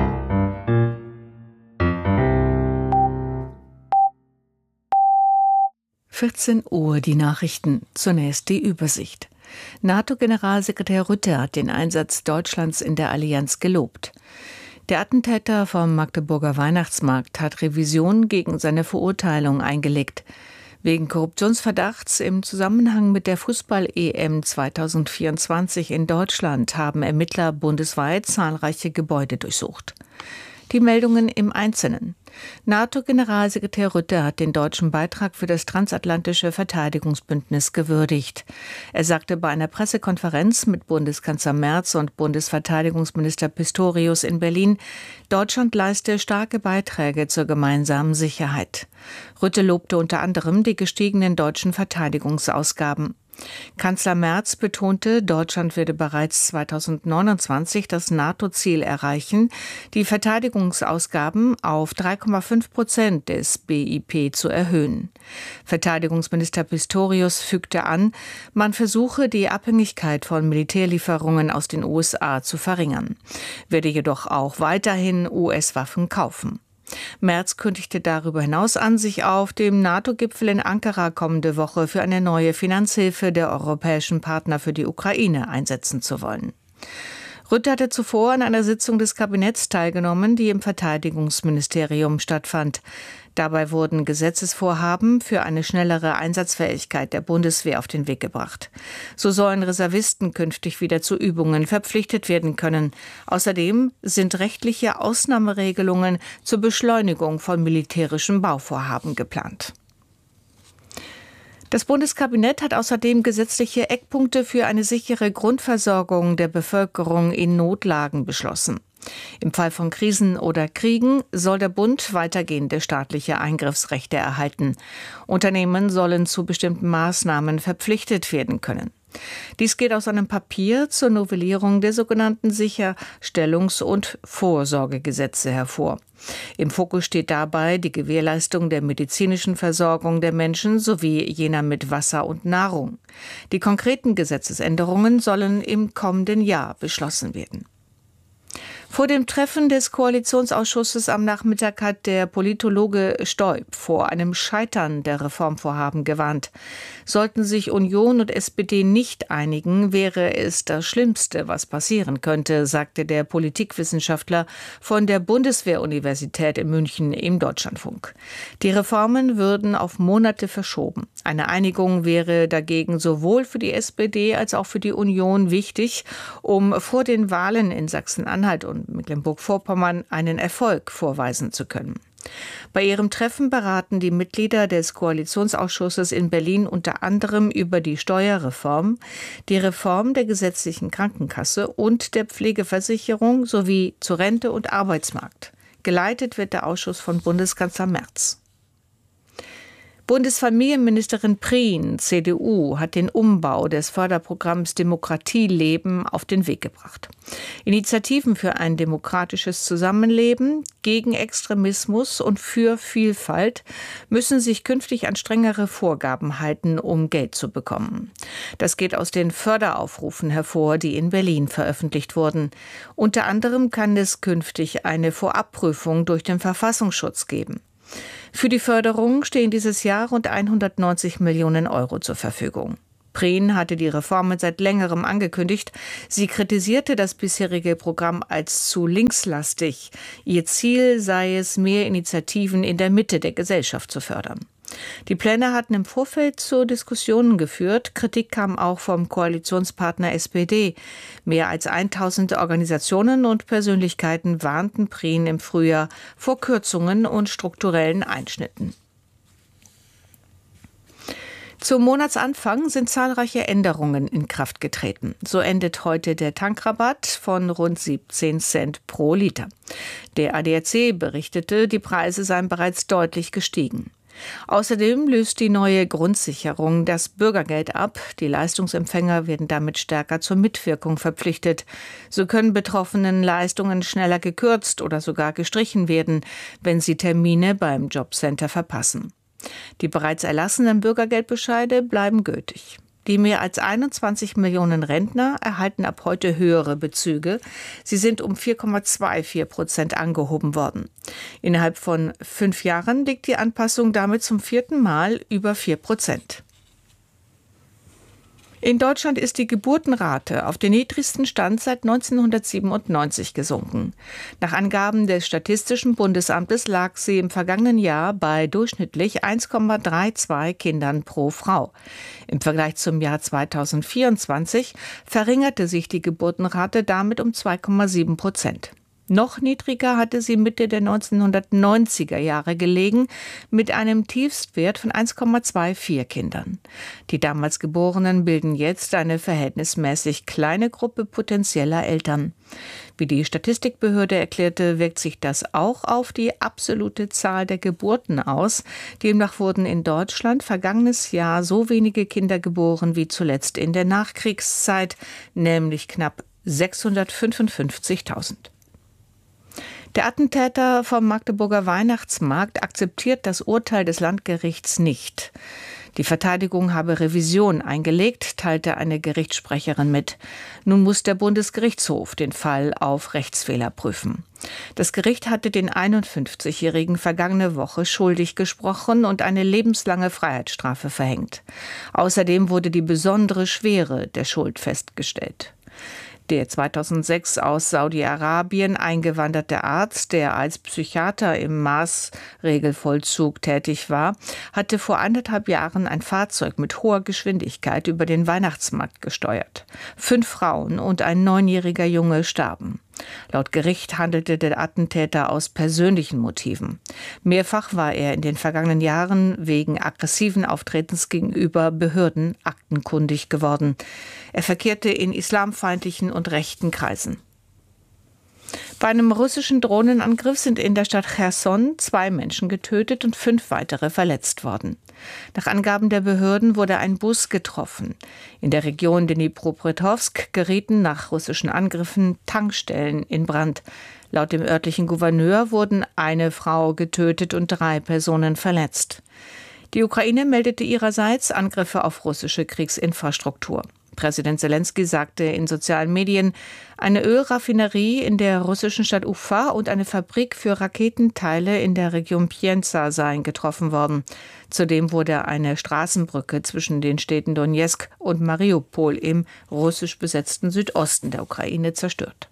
vierzehn Uhr die Nachrichten. Zunächst die Übersicht. NATO-Generalsekretär Rutte hat den Einsatz Deutschlands in der Allianz gelobt. Der Attentäter vom Magdeburger Weihnachtsmarkt hat Revision gegen seine Verurteilung eingelegt. Wegen Korruptionsverdachts im Zusammenhang mit der Fußball-E M zweitausendvierundzwanzig in Deutschland haben Ermittler bundesweit zahlreiche Gebäude durchsucht. Die Meldungen im Einzelnen. NATO-Generalsekretär Rutte hat den deutschen Beitrag für das transatlantische Verteidigungsbündnis gewürdigt. Er sagte bei einer Pressekonferenz mit Bundeskanzler Merz und Bundesverteidigungsminister Pistorius in Berlin, Deutschland leiste starke Beiträge zur gemeinsamen Sicherheit. Rutte lobte unter anderem die gestiegenen deutschen Verteidigungsausgaben. Kanzler Merz betonte, Deutschland werde bereits zweitausendneunundzwanzig das NATO-Ziel erreichen, die Verteidigungsausgaben auf drei Komma fünf Prozent des B I P zu erhöhen. Verteidigungsminister Pistorius fügte an, man versuche, die Abhängigkeit von Militärlieferungen aus den U S A zu verringern, werde jedoch auch weiterhin U S-Waffen kaufen. Merz kündigte darüber hinaus an, sich auf dem NATO-Gipfel in Ankara kommende Woche für eine neue Finanzhilfe der europäischen Partner für die Ukraine einsetzen zu wollen. Rutte hatte zuvor an einer Sitzung des Kabinetts teilgenommen, die im Verteidigungsministerium stattfand. Dabei wurden Gesetzesvorhaben für eine schnellere Einsatzfähigkeit der Bundeswehr auf den Weg gebracht. So sollen Reservisten künftig wieder zu Übungen verpflichtet werden können. Außerdem sind rechtliche Ausnahmeregelungen zur Beschleunigung von militärischen Bauvorhaben geplant. Das Bundeskabinett hat außerdem gesetzliche Eckpunkte für eine sichere Grundversorgung der Bevölkerung in Notlagen beschlossen. Im Fall von Krisen oder Kriegen soll der Bund weitergehende staatliche Eingriffsrechte erhalten. Unternehmen sollen zu bestimmten Maßnahmen verpflichtet werden können. Dies geht aus einem Papier zur Novellierung der sogenannten Sicherstellungs- und Vorsorgegesetze hervor. Im Fokus steht dabei die Gewährleistung der medizinischen Versorgung der Menschen sowie jener mit Wasser und Nahrung. Die konkreten Gesetzesänderungen sollen im kommenden Jahr beschlossen werden. Vor dem Treffen des Koalitionsausschusses am Nachmittag hat der Politologe Stoib vor einem Scheitern der Reformvorhaben gewarnt. Sollten sich Union und S P D nicht einigen, wäre es das Schlimmste, was passieren könnte, sagte der Politikwissenschaftler von der Bundeswehr-Universität in München im Deutschlandfunk. Die Reformen würden auf Monate verschoben. Eine Einigung wäre dagegen sowohl für die S P D als auch für die Union wichtig, um vor den Wahlen in Sachsen-Anhalt und Mecklenburg-Vorpommern einen Erfolg vorweisen zu können. Bei ihrem Treffen beraten die Mitglieder des Koalitionsausschusses in Berlin unter anderem über die Steuerreform, die Reform der gesetzlichen Krankenkasse und der Pflegeversicherung sowie zu Rente und Arbeitsmarkt. Geleitet wird der Ausschuss von Bundeskanzler Merz. Bundesfamilienministerin Prien, C D U, hat den Umbau des Förderprogramms Demokratie leben auf den Weg gebracht. Initiativen für ein demokratisches Zusammenleben, gegen Extremismus und für Vielfalt müssen sich künftig an strengere Vorgaben halten, um Geld zu bekommen. Das geht aus den Förderaufrufen hervor, die in Berlin veröffentlicht wurden. Unter anderem kann es künftig eine Vorabprüfung durch den Verfassungsschutz geben. Für die Förderung stehen dieses Jahr rund hundertneunzig Millionen Euro zur Verfügung. Prien hatte die Reformen seit längerem angekündigt. Sie kritisierte das bisherige Programm als zu linkslastig. Ihr Ziel sei es, mehr Initiativen in der Mitte der Gesellschaft zu fördern. Die Pläne hatten im Vorfeld zu Diskussionen geführt. Kritik kam auch vom Koalitionspartner S P D. Mehr als tausend Organisationen und Persönlichkeiten warnten Prien im Frühjahr vor Kürzungen und strukturellen Einschnitten. Zum Monatsanfang sind zahlreiche Änderungen in Kraft getreten. So endet heute der Tankrabatt von rund siebzehn Cent pro Liter. Der A D A C berichtete, die Preise seien bereits deutlich gestiegen. Außerdem löst die neue Grundsicherung das Bürgergeld ab. Die Leistungsempfänger werden damit stärker zur Mitwirkung verpflichtet. So können Betroffenen Leistungen schneller gekürzt oder sogar gestrichen werden, wenn sie Termine beim Jobcenter verpassen. Die bereits erlassenen Bürgergeldbescheide bleiben gültig. Die mehr als einundzwanzig Millionen Rentner erhalten ab heute höhere Bezüge. Sie sind um vier Komma vierundzwanzig Prozent angehoben worden. Innerhalb von fünf Jahren liegt die Anpassung damit zum vierten Mal über vier Prozent. In Deutschland ist die Geburtenrate auf den niedrigsten Stand seit neunzehnhundertsiebenundneunzig gesunken. Nach Angaben des Statistischen Bundesamtes lag sie im vergangenen Jahr bei durchschnittlich eins Komma zweiunddreißig Kindern pro Frau. Im Vergleich zum Jahr zweitausendvierundzwanzig verringerte sich die Geburtenrate damit um zwei Komma sieben Prozent. Noch niedriger hatte sie Mitte der neunzehnhundertneunziger Jahre gelegen, mit einem Tiefstwert von eins Komma vierundzwanzig Kindern. Die damals Geborenen bilden jetzt eine verhältnismäßig kleine Gruppe potenzieller Eltern. Wie die Statistikbehörde erklärte, wirkt sich das auch auf die absolute Zahl der Geburten aus. Demnach wurden in Deutschland vergangenes Jahr so wenige Kinder geboren wie zuletzt in der Nachkriegszeit, nämlich knapp sechshundertfünfundfünfzigtausend. Der Attentäter vom Magdeburger Weihnachtsmarkt akzeptiert das Urteil des Landgerichts nicht. Die Verteidigung habe Revision eingelegt, teilte eine Gerichtssprecherin mit. Nun muss der Bundesgerichtshof den Fall auf Rechtsfehler prüfen. Das Gericht hatte den einundfünfzigjährigen vergangene Woche schuldig gesprochen und eine lebenslange Freiheitsstrafe verhängt. Außerdem wurde die besondere Schwere der Schuld festgestellt. Der zweitausendsechs aus Saudi-Arabien eingewanderte Arzt, der als Psychiater im Maßregelvollzug tätig war, hatte vor anderthalb Jahren ein Fahrzeug mit hoher Geschwindigkeit über den Weihnachtsmarkt gesteuert. Fünf Frauen und ein neunjähriger Junge starben. Laut Gericht handelte der Attentäter aus persönlichen Motiven. Mehrfach war er in den vergangenen Jahren wegen aggressiven Auftretens gegenüber Behörden aktenkundig geworden. Er verkehrte in islamfeindlichen und rechten Kreisen. Bei einem russischen Drohnenangriff sind in der Stadt Cherson zwei Menschen getötet und fünf weitere verletzt worden. Nach Angaben der Behörden wurde ein Bus getroffen. In der Region Dnipropetrovsk gerieten nach russischen Angriffen Tankstellen in Brand. Laut dem örtlichen Gouverneur wurden eine Frau getötet und drei Personen verletzt. Die Ukraine meldete ihrerseits Angriffe auf russische Kriegsinfrastruktur. Präsident Selenskyj sagte in sozialen Medien, eine Ölraffinerie in der russischen Stadt Ufa und eine Fabrik für Raketenteile in der Region Pienza seien getroffen worden. Zudem wurde eine Straßenbrücke zwischen den Städten Donezk und Mariupol im russisch besetzten Südosten der Ukraine zerstört.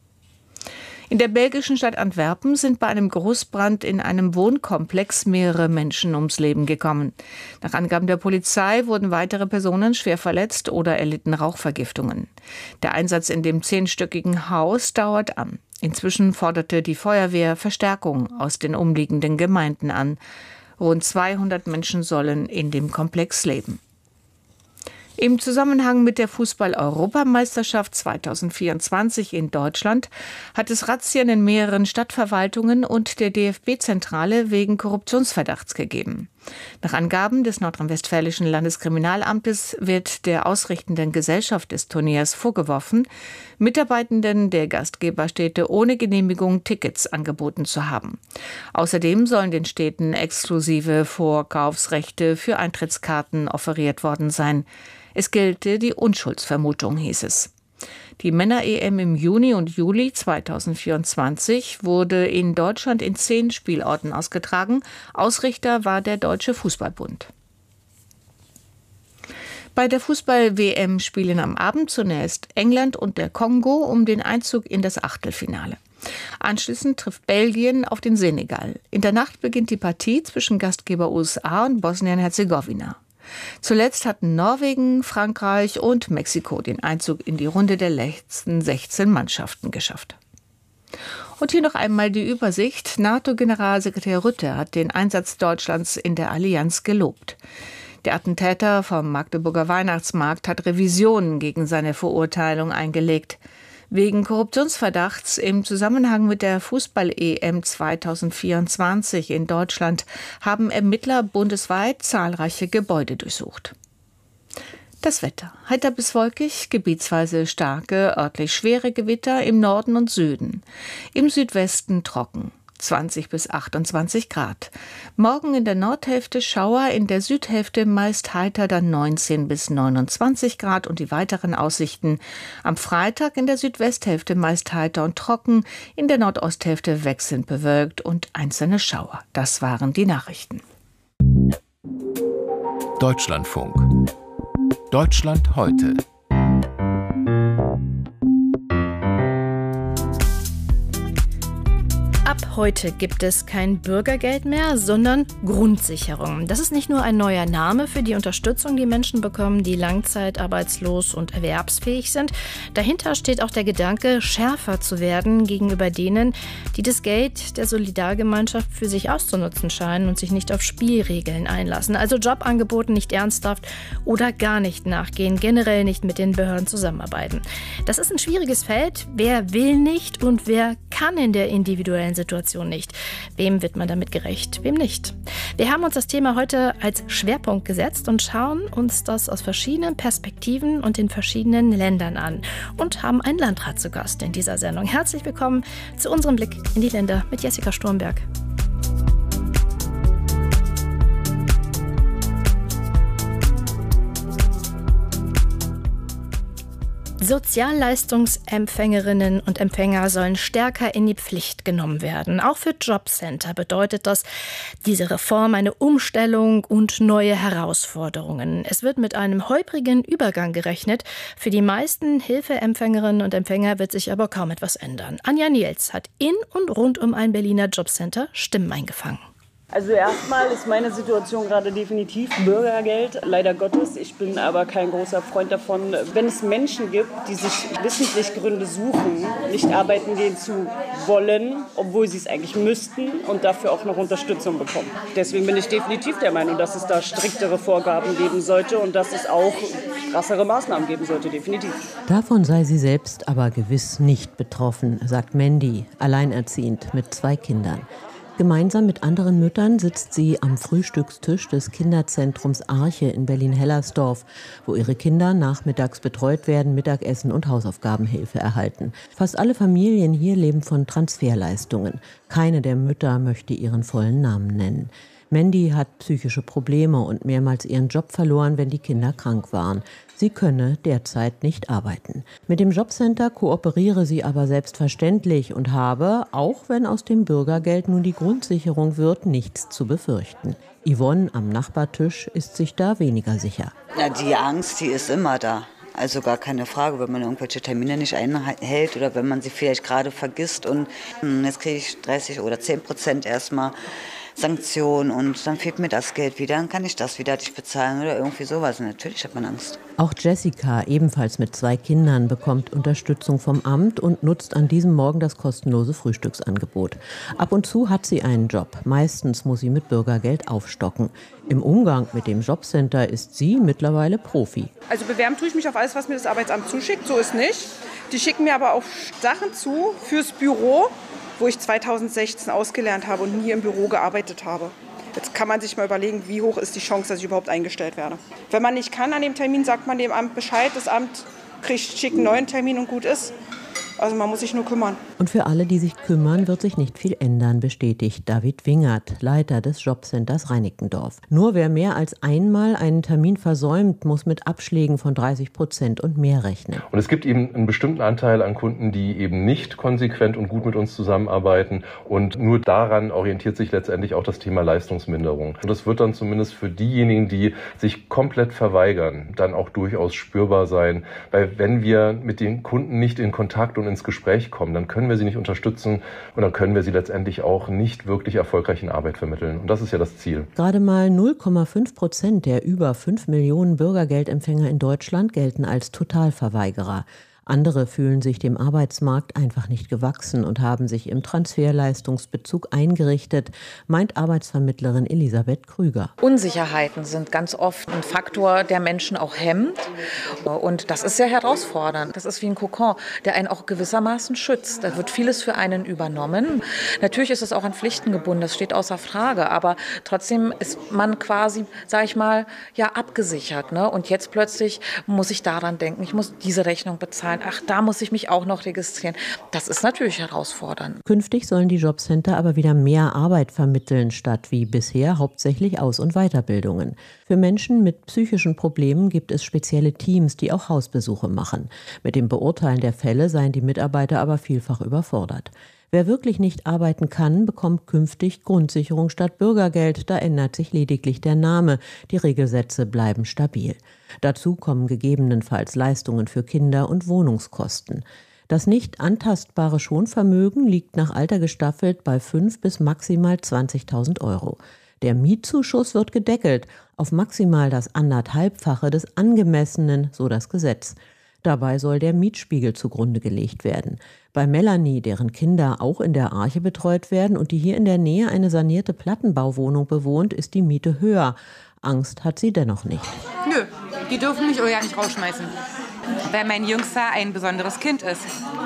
In der belgischen Stadt Antwerpen sind bei einem Großbrand in einem Wohnkomplex mehrere Menschen ums Leben gekommen. Nach Angaben der Polizei wurden weitere Personen schwer verletzt oder erlitten Rauchvergiftungen. Der Einsatz in dem zehnstöckigen Haus dauert an. Inzwischen forderte die Feuerwehr Verstärkung aus den umliegenden Gemeinden an. Rund zweihundert Menschen sollen in dem Komplex leben. Im Zusammenhang mit der Fußball-Europameisterschaft zweitausendvierundzwanzig in Deutschland hat es Razzien in mehreren Stadtverwaltungen und der D F B-Zentrale wegen Korruptionsverdachts gegeben. Nach Angaben des nordrhein-westfälischen Landeskriminalamtes wird der ausrichtenden Gesellschaft des Turniers vorgeworfen, Mitarbeitenden der Gastgeberstädte ohne Genehmigung Tickets angeboten zu haben. Außerdem sollen den Städten exklusive Vorkaufsrechte für Eintrittskarten offeriert worden sein. Es gelte die Unschuldsvermutung, hieß es. Die Männer-E M im Juni und Juli zweitausendvierundzwanzig wurde in Deutschland in zehn Spielorten ausgetragen. Ausrichter war der Deutsche Fußballbund. Bei der Fußball-W M spielen am Abend zunächst England und der Kongo um den Einzug in das Achtelfinale. Anschließend trifft Belgien auf den Senegal. In der Nacht beginnt die Partie zwischen Gastgeber U S A und Bosnien-Herzegowina. Zuletzt hatten Norwegen, Frankreich und Mexiko den Einzug in die Runde der letzten sechzehn Mannschaften geschafft. Und hier noch einmal die Übersicht. NATO-Generalsekretär Rutte hat den Einsatz Deutschlands in der Allianz gelobt. Der Attentäter vom Magdeburger Weihnachtsmarkt hat Revisionen gegen seine Verurteilung eingelegt. Wegen Korruptionsverdachts im Zusammenhang mit der Fußball-E M zweitausendvierundzwanzig in Deutschland haben Ermittler bundesweit zahlreiche Gebäude durchsucht. Das Wetter. Heiter bis wolkig, gebietsweise starke, örtlich schwere Gewitter im Norden und Süden. Im Südwesten trocken. zwanzig bis achtundzwanzig Grad. Morgen in der Nordhälfte Schauer, in der Südhälfte meist heiter, dann neunzehn bis neunundzwanzig Grad und die weiteren Aussichten. Am Freitag in der Südwesthälfte meist heiter und trocken, in der Nordosthälfte wechselnd bewölkt und einzelne Schauer. Das waren die Nachrichten. Deutschlandfunk. Deutschland heute. Ab heute gibt es kein Bürgergeld mehr, sondern Grundsicherung. Das ist nicht nur ein neuer Name für die Unterstützung, die Menschen bekommen, die langzeitarbeitslos und erwerbsfähig sind. Dahinter steht auch der Gedanke, schärfer zu werden gegenüber denen, die das Geld der Solidargemeinschaft für sich auszunutzen scheinen und sich nicht auf Spielregeln einlassen. Also Jobangeboten nicht ernsthaft oder gar nicht nachgehen, generell nicht mit den Behörden zusammenarbeiten. Das ist ein schwieriges Feld. Wer will nicht und wer kann in der individuellen Situation nicht? Wem wird man damit gerecht, wem nicht? Wir haben uns das Thema heute als Schwerpunkt gesetzt und schauen uns das aus verschiedenen Perspektiven und in verschiedenen Ländern an und haben einen Landrat zu Gast in dieser Sendung. Herzlich willkommen zu unserem Blick in die Länder mit Jessica Sturmberg. Sozialleistungsempfängerinnen und Empfänger sollen stärker in die Pflicht genommen werden. Auch für Jobcenter bedeutet das diese Reform eine Umstellung und neue Herausforderungen. Es wird mit einem holprigen Übergang gerechnet. Für die meisten Hilfeempfängerinnen und Empfänger wird sich aber kaum etwas ändern. Anja Niels hat in und rund um ein Berliner Jobcenter Stimmen eingefangen. Also erstmal ist meine Situation gerade definitiv Bürgergeld, leider Gottes. Ich bin aber kein großer Freund davon, wenn es Menschen gibt, die sich wissentlich Gründe suchen, nicht arbeiten gehen zu wollen, obwohl sie es eigentlich müssten und dafür auch noch Unterstützung bekommen. Deswegen bin ich definitiv der Meinung, dass es da striktere Vorgaben geben sollte und dass es auch krassere Maßnahmen geben sollte, definitiv. Davon sei sie selbst aber gewiss nicht betroffen, sagt Mandy, alleinerziehend mit zwei Kindern. Gemeinsam mit anderen Müttern sitzt sie am Frühstückstisch des Kinderzentrums Arche in Berlin-Hellersdorf, wo ihre Kinder nachmittags betreut werden, Mittagessen und Hausaufgabenhilfe erhalten. Fast alle Familien hier leben von Transferleistungen. Keine der Mütter möchte ihren vollen Namen nennen. Mandy hat psychische Probleme und mehrmals ihren Job verloren, wenn die Kinder krank waren. Sie könne derzeit nicht arbeiten. Mit dem Jobcenter kooperiere sie aber selbstverständlich und habe, auch wenn aus dem Bürgergeld nun die Grundsicherung wird, nichts zu befürchten. Yvonne am Nachbartisch ist sich da weniger sicher. Na, die Angst, die ist immer da. Also gar keine Frage, wenn man irgendwelche Termine nicht einhält oder wenn man sie vielleicht gerade vergisst und hm, jetzt kriege ich dreißig oder zehn Prozent erstmal. Sanktionen und dann fehlt mir das Geld wieder, dann kann ich das wieder nicht bezahlen oder irgendwie sowas. Und natürlich hat man Angst. Auch Jessica, ebenfalls mit zwei Kindern, bekommt Unterstützung vom Amt und nutzt an diesem Morgen das kostenlose Frühstücksangebot. Ab und zu hat sie einen Job. Meistens muss sie mit Bürgergeld aufstocken. Im Umgang mit dem Jobcenter ist sie mittlerweile Profi. Also bewerben tue ich mich auf alles, was mir das Arbeitsamt zuschickt, so ist nicht. Die schicken mir aber auch Sachen zu fürs Büro, wo ich zweitausendsechzehn ausgelernt habe und nie im Büro gearbeitet habe. Jetzt kann man sich mal überlegen, wie hoch ist die Chance, dass ich überhaupt eingestellt werde. Wenn man nicht kann an dem Termin, sagt man dem Amt Bescheid. Das Amt kriegt, schickt einen neuen Termin und gut ist. Also man muss sich nur kümmern. Und für alle, die sich kümmern, wird sich nicht viel ändern, bestätigt David Wingert, Leiter des Jobcenters Reinickendorf. Nur wer mehr als einmal einen Termin versäumt, muss mit Abschlägen von dreißig Prozent und mehr rechnen. Und es gibt eben einen bestimmten Anteil an Kunden, die eben nicht konsequent und gut mit uns zusammenarbeiten. Und nur daran orientiert sich letztendlich auch das Thema Leistungsminderung. Und das wird dann zumindest für diejenigen, die sich komplett verweigern, dann auch durchaus spürbar sein. Weil wenn wir mit den Kunden nicht in Kontakt und ins Gespräch kommen, dann können wir sie nicht unterstützen und dann können wir sie letztendlich auch nicht wirklich erfolgreich in Arbeit vermitteln. Und das ist ja das Ziel. Gerade mal null Komma fünf Prozent der über fünf Millionen Bürgergeldempfänger in Deutschland gelten als Totalverweigerer. Andere fühlen sich dem Arbeitsmarkt einfach nicht gewachsen und haben sich im Transferleistungsbezug eingerichtet, meint Arbeitsvermittlerin Elisabeth Krüger. Unsicherheiten sind ganz oft ein Faktor, der Menschen auch hemmt. Und das ist sehr herausfordernd. Das ist wie ein Kokon, der einen auch gewissermaßen schützt. Da wird vieles für einen übernommen. Natürlich ist es auch an Pflichten gebunden, das steht außer Frage. Aber trotzdem ist man quasi, sage ich mal, ja abgesichert. Ne? Und jetzt plötzlich muss ich daran denken, ich muss diese Rechnung bezahlen. Ach, da muss ich mich auch noch registrieren. Das ist natürlich herausfordernd. Künftig sollen die Jobcenter aber wieder mehr Arbeit vermitteln, statt wie bisher hauptsächlich Aus- und Weiterbildungen. Für Menschen mit psychischen Problemen gibt es spezielle Teams, die auch Hausbesuche machen. Mit dem Beurteilen der Fälle seien die Mitarbeiter aber vielfach überfordert. Wer wirklich nicht arbeiten kann, bekommt künftig Grundsicherung statt Bürgergeld. Da ändert sich lediglich der Name. Die Regelsätze bleiben stabil. Dazu kommen gegebenenfalls Leistungen für Kinder und Wohnungskosten. Das nicht antastbare Schonvermögen liegt nach Alter gestaffelt bei fünf bis maximal zwanzigtausend Euro. Der Mietzuschuss wird gedeckelt auf maximal das anderthalbfache des Angemessenen, so das Gesetz. Dabei soll der Mietspiegel zugrunde gelegt werden. Bei Melanie, deren Kinder auch in der Arche betreut werden und die hier in der Nähe eine sanierte Plattenbauwohnung bewohnt, ist die Miete höher. Angst hat sie dennoch nicht. Nö, die dürfen mich ja nicht rausschmeißen, weil mein Jüngster ein besonderes Kind ist.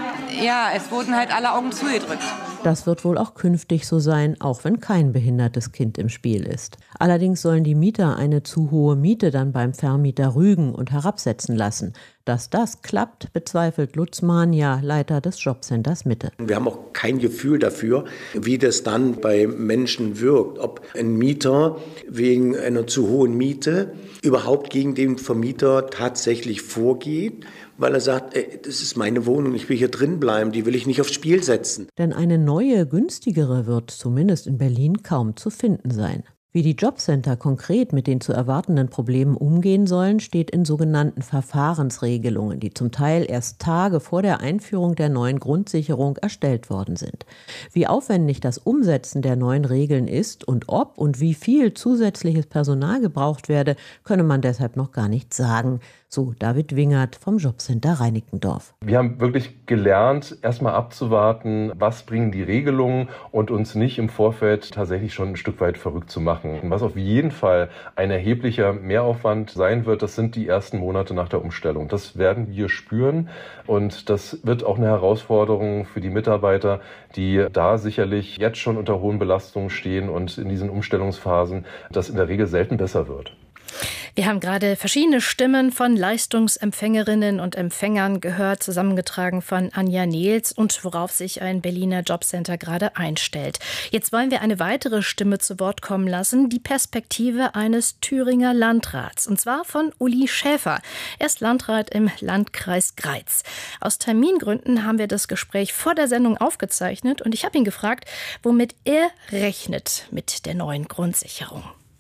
Ja, es wurden halt alle Augen zugedrückt. Das wird wohl auch künftig so sein, auch wenn kein behindertes Kind im Spiel ist. Allerdings sollen die Mieter eine zu hohe Miete dann beim Vermieter rügen und herabsetzen lassen. Dass das klappt, bezweifelt Lutz Mania, Leiter des Jobcenters Mitte. Wir haben auch kein Gefühl dafür, wie das dann bei Menschen wirkt. Ob ein Mieter wegen einer zu hohen Miete überhaupt gegen den Vermieter tatsächlich vorgeht, weil er sagt, ey, das ist meine Wohnung, ich will hier drin bleiben, die will ich nicht aufs Spiel setzen. Denn eine neue, günstigere wird zumindest in Berlin kaum zu finden sein. Wie die Jobcenter konkret mit den zu erwartenden Problemen umgehen sollen, steht in sogenannten Verfahrensregelungen, die zum Teil erst Tage vor der Einführung der neuen Grundsicherung erstellt worden sind. Wie aufwendig das Umsetzen der neuen Regeln ist und ob und wie viel zusätzliches Personal gebraucht werde, könne man deshalb noch gar nicht sagen. So David Wingert vom Jobcenter Reinickendorf. Wir haben wirklich gelernt, erstmal abzuwarten, was bringen die Regelungen und uns nicht im Vorfeld tatsächlich schon ein Stück weit verrückt zu machen. Was auf jeden Fall ein erheblicher Mehraufwand sein wird, das sind die ersten Monate nach der Umstellung. Das werden wir spüren und das wird auch eine Herausforderung für die Mitarbeiter, die da sicherlich jetzt schon unter hohen Belastungen stehen und in diesen Umstellungsphasen das in der Regel selten besser wird. Wir haben gerade verschiedene Stimmen von Leistungsempfängerinnen und Empfängern gehört, zusammengetragen von Anja Nehls und worauf sich ein Berliner Jobcenter gerade einstellt. Jetzt wollen wir eine weitere Stimme zu Wort kommen lassen, die Perspektive eines Thüringer Landrats, und zwar von Uli Schäfer. Er ist Landrat im Landkreis Greiz. Aus Termingründen haben wir das Gespräch vor der Sendung aufgezeichnet und ich habe ihn gefragt, womit er rechnet mit der neuen Grundsicherung.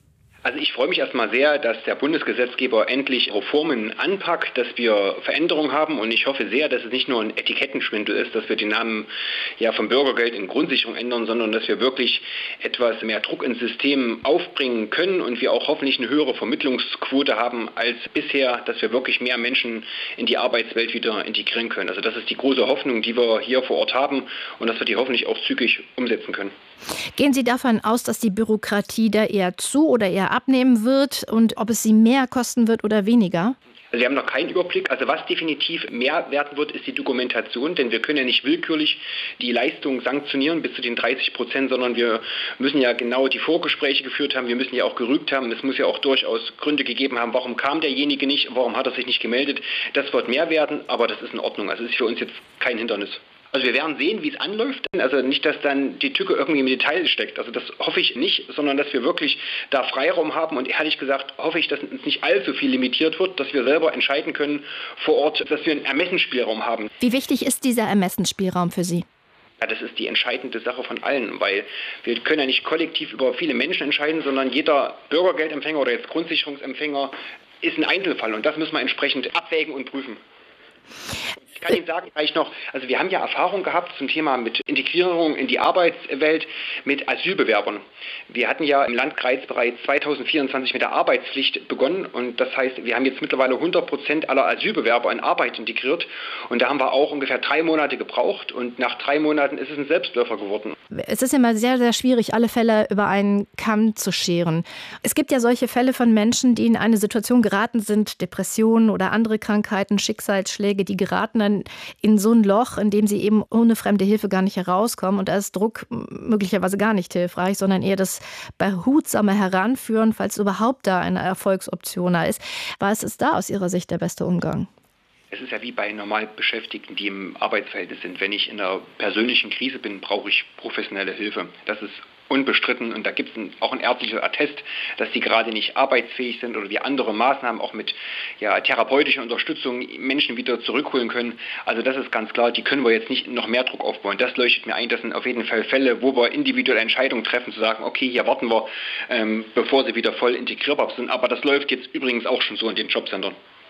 Also ich freue mich erstmal sehr, dass der Bundesgesetzgeber endlich Reformen anpackt, dass wir Veränderungen haben und ich hoffe sehr, dass es nicht nur ein Etikettenschwindel ist, dass wir den Namen ja vom Bürgergeld in Grundsicherung ändern, sondern dass wir wirklich etwas mehr Druck ins System aufbringen können und wir auch hoffentlich eine höhere Vermittlungsquote haben als bisher, dass wir wirklich mehr Menschen in die Arbeitswelt wieder integrieren können. Also das ist die große Hoffnung, die wir hier vor Ort haben und dass wir die hoffentlich auch zügig umsetzen können. Gehen Sie davon aus, dass die Bürokratie da eher zu oder eher abnehmen wird und ob es Sie mehr kosten wird oder weniger? Also wir haben noch keinen Überblick. Also was definitiv mehr werden wird, ist die Dokumentation, denn wir können ja nicht willkürlich die Leistung sanktionieren bis zu den dreißig Prozent, sondern wir müssen ja genau die Vorgespräche geführt haben, wir müssen ja auch gerügt haben, es muss ja auch durchaus Gründe gegeben haben, warum kam derjenige nicht, warum hat er sich nicht gemeldet. Das wird mehr werden, aber das ist in Ordnung. Also es ist für uns jetzt kein Hindernis. Also wir werden sehen, wie es anläuft. Also nicht, dass dann die Tücke irgendwie im Detail steckt. Also das hoffe ich nicht, sondern dass wir wirklich da Freiraum haben. Und ehrlich gesagt hoffe ich, dass uns nicht allzu viel limitiert wird, dass wir selber entscheiden können vor Ort, dass wir einen Ermessensspielraum haben. Wie wichtig ist dieser Ermessensspielraum für Sie? Ja, das ist die entscheidende Sache von allen, weil wir können ja nicht kollektiv über viele Menschen entscheiden, sondern jeder Bürgergeldempfänger oder jetzt Grundsicherungsempfänger ist ein Einzelfall. Und das müssen wir entsprechend abwägen und prüfen. Ich kann Ihnen sagen, vielleicht noch, also wir haben ja Erfahrung gehabt zum Thema mit Integrierung in die Arbeitswelt mit Asylbewerbern. Wir hatten ja im Landkreis bereits zweitausendvierundzwanzig mit der Arbeitspflicht begonnen und das heißt, wir haben jetzt mittlerweile hundert Prozent aller Asylbewerber in Arbeit integriert und da haben wir auch ungefähr drei Monate gebraucht und nach drei Monaten ist es ein Selbstläufer geworden. Es ist immer sehr, sehr schwierig, alle Fälle über einen Kamm zu scheren. Es gibt ja solche Fälle von Menschen, die in eine Situation geraten sind, Depressionen oder andere Krankheiten, Schicksalsschläge, die geraten dann in so ein Loch, in dem sie eben ohne fremde Hilfe gar nicht herauskommen. Und da ist Druck möglicherweise gar nicht hilfreich, sondern eher das behutsame Heranführen, falls überhaupt da eine Erfolgsoption da ist. Was ist da aus Ihrer Sicht der beste Umgang? Es ist ja wie bei normal Beschäftigten, die im Arbeitsverhältnis sind. Wenn ich in einer persönlichen Krise bin, brauche ich professionelle Hilfe. Das ist unbestritten und da gibt es auch ein ärztliches Attest, dass die gerade nicht arbeitsfähig sind oder wir andere Maßnahmen auch mit ja, therapeutischer Unterstützung Menschen wieder zurückholen können. Also das ist ganz klar, die können wir jetzt nicht noch mehr Druck aufbauen. Das leuchtet mir ein, das sind auf jeden Fall Fälle, wo wir individuelle Entscheidungen treffen, zu sagen, okay, hier warten wir, ähm, bevor sie wieder voll integrierbar sind. Aber das läuft jetzt übrigens auch schon so in den Jobcentern.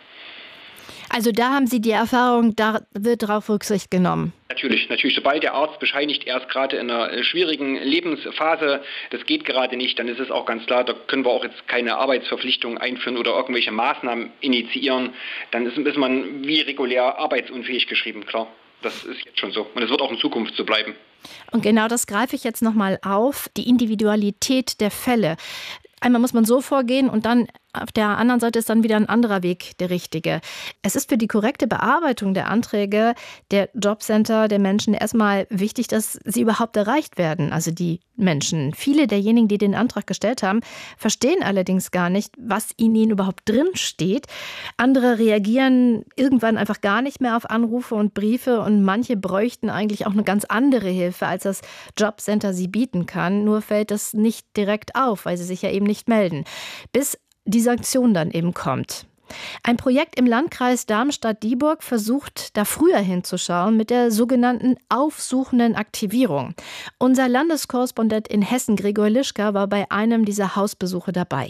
Also da haben Sie die Erfahrung, da wird darauf Rücksicht genommen. Natürlich, natürlich. Sobald der Arzt bescheinigt, er ist gerade in einer schwierigen Lebensphase, das geht gerade nicht, dann ist es auch ganz klar, da können wir auch jetzt keine Arbeitsverpflichtungen einführen oder irgendwelche Maßnahmen initiieren. Dann ist, ist man wie regulär arbeitsunfähig geschrieben, klar. Das ist jetzt schon so. Und es wird auch in Zukunft so bleiben. Und genau das greife ich jetzt nochmal auf, die Individualität der Fälle. Einmal muss man so vorgehen und dann auf der anderen Seite ist dann wieder ein anderer Weg der richtige. Es ist für die korrekte Bearbeitung der Anträge der Jobcenter der Menschen erstmal wichtig, dass sie überhaupt erreicht werden, also die Menschen. Viele derjenigen, die den Antrag gestellt haben, verstehen allerdings gar nicht, was in ihnen überhaupt drin steht. Andere reagieren irgendwann einfach gar nicht mehr auf Anrufe und Briefe und manche bräuchten eigentlich auch eine ganz andere Hilfe, als das Jobcenter sie bieten kann. Nur fällt das nicht direkt auf, weil sie sich ja eben nicht melden. Bis die Sanktion dann eben kommt. Ein Projekt im Landkreis Darmstadt-Dieburg versucht, da früher hinzuschauen mit der sogenannten aufsuchenden Aktivierung. Unser Landeskorrespondent in Hessen, Gregor Lischka, war bei einem dieser Hausbesuche dabei.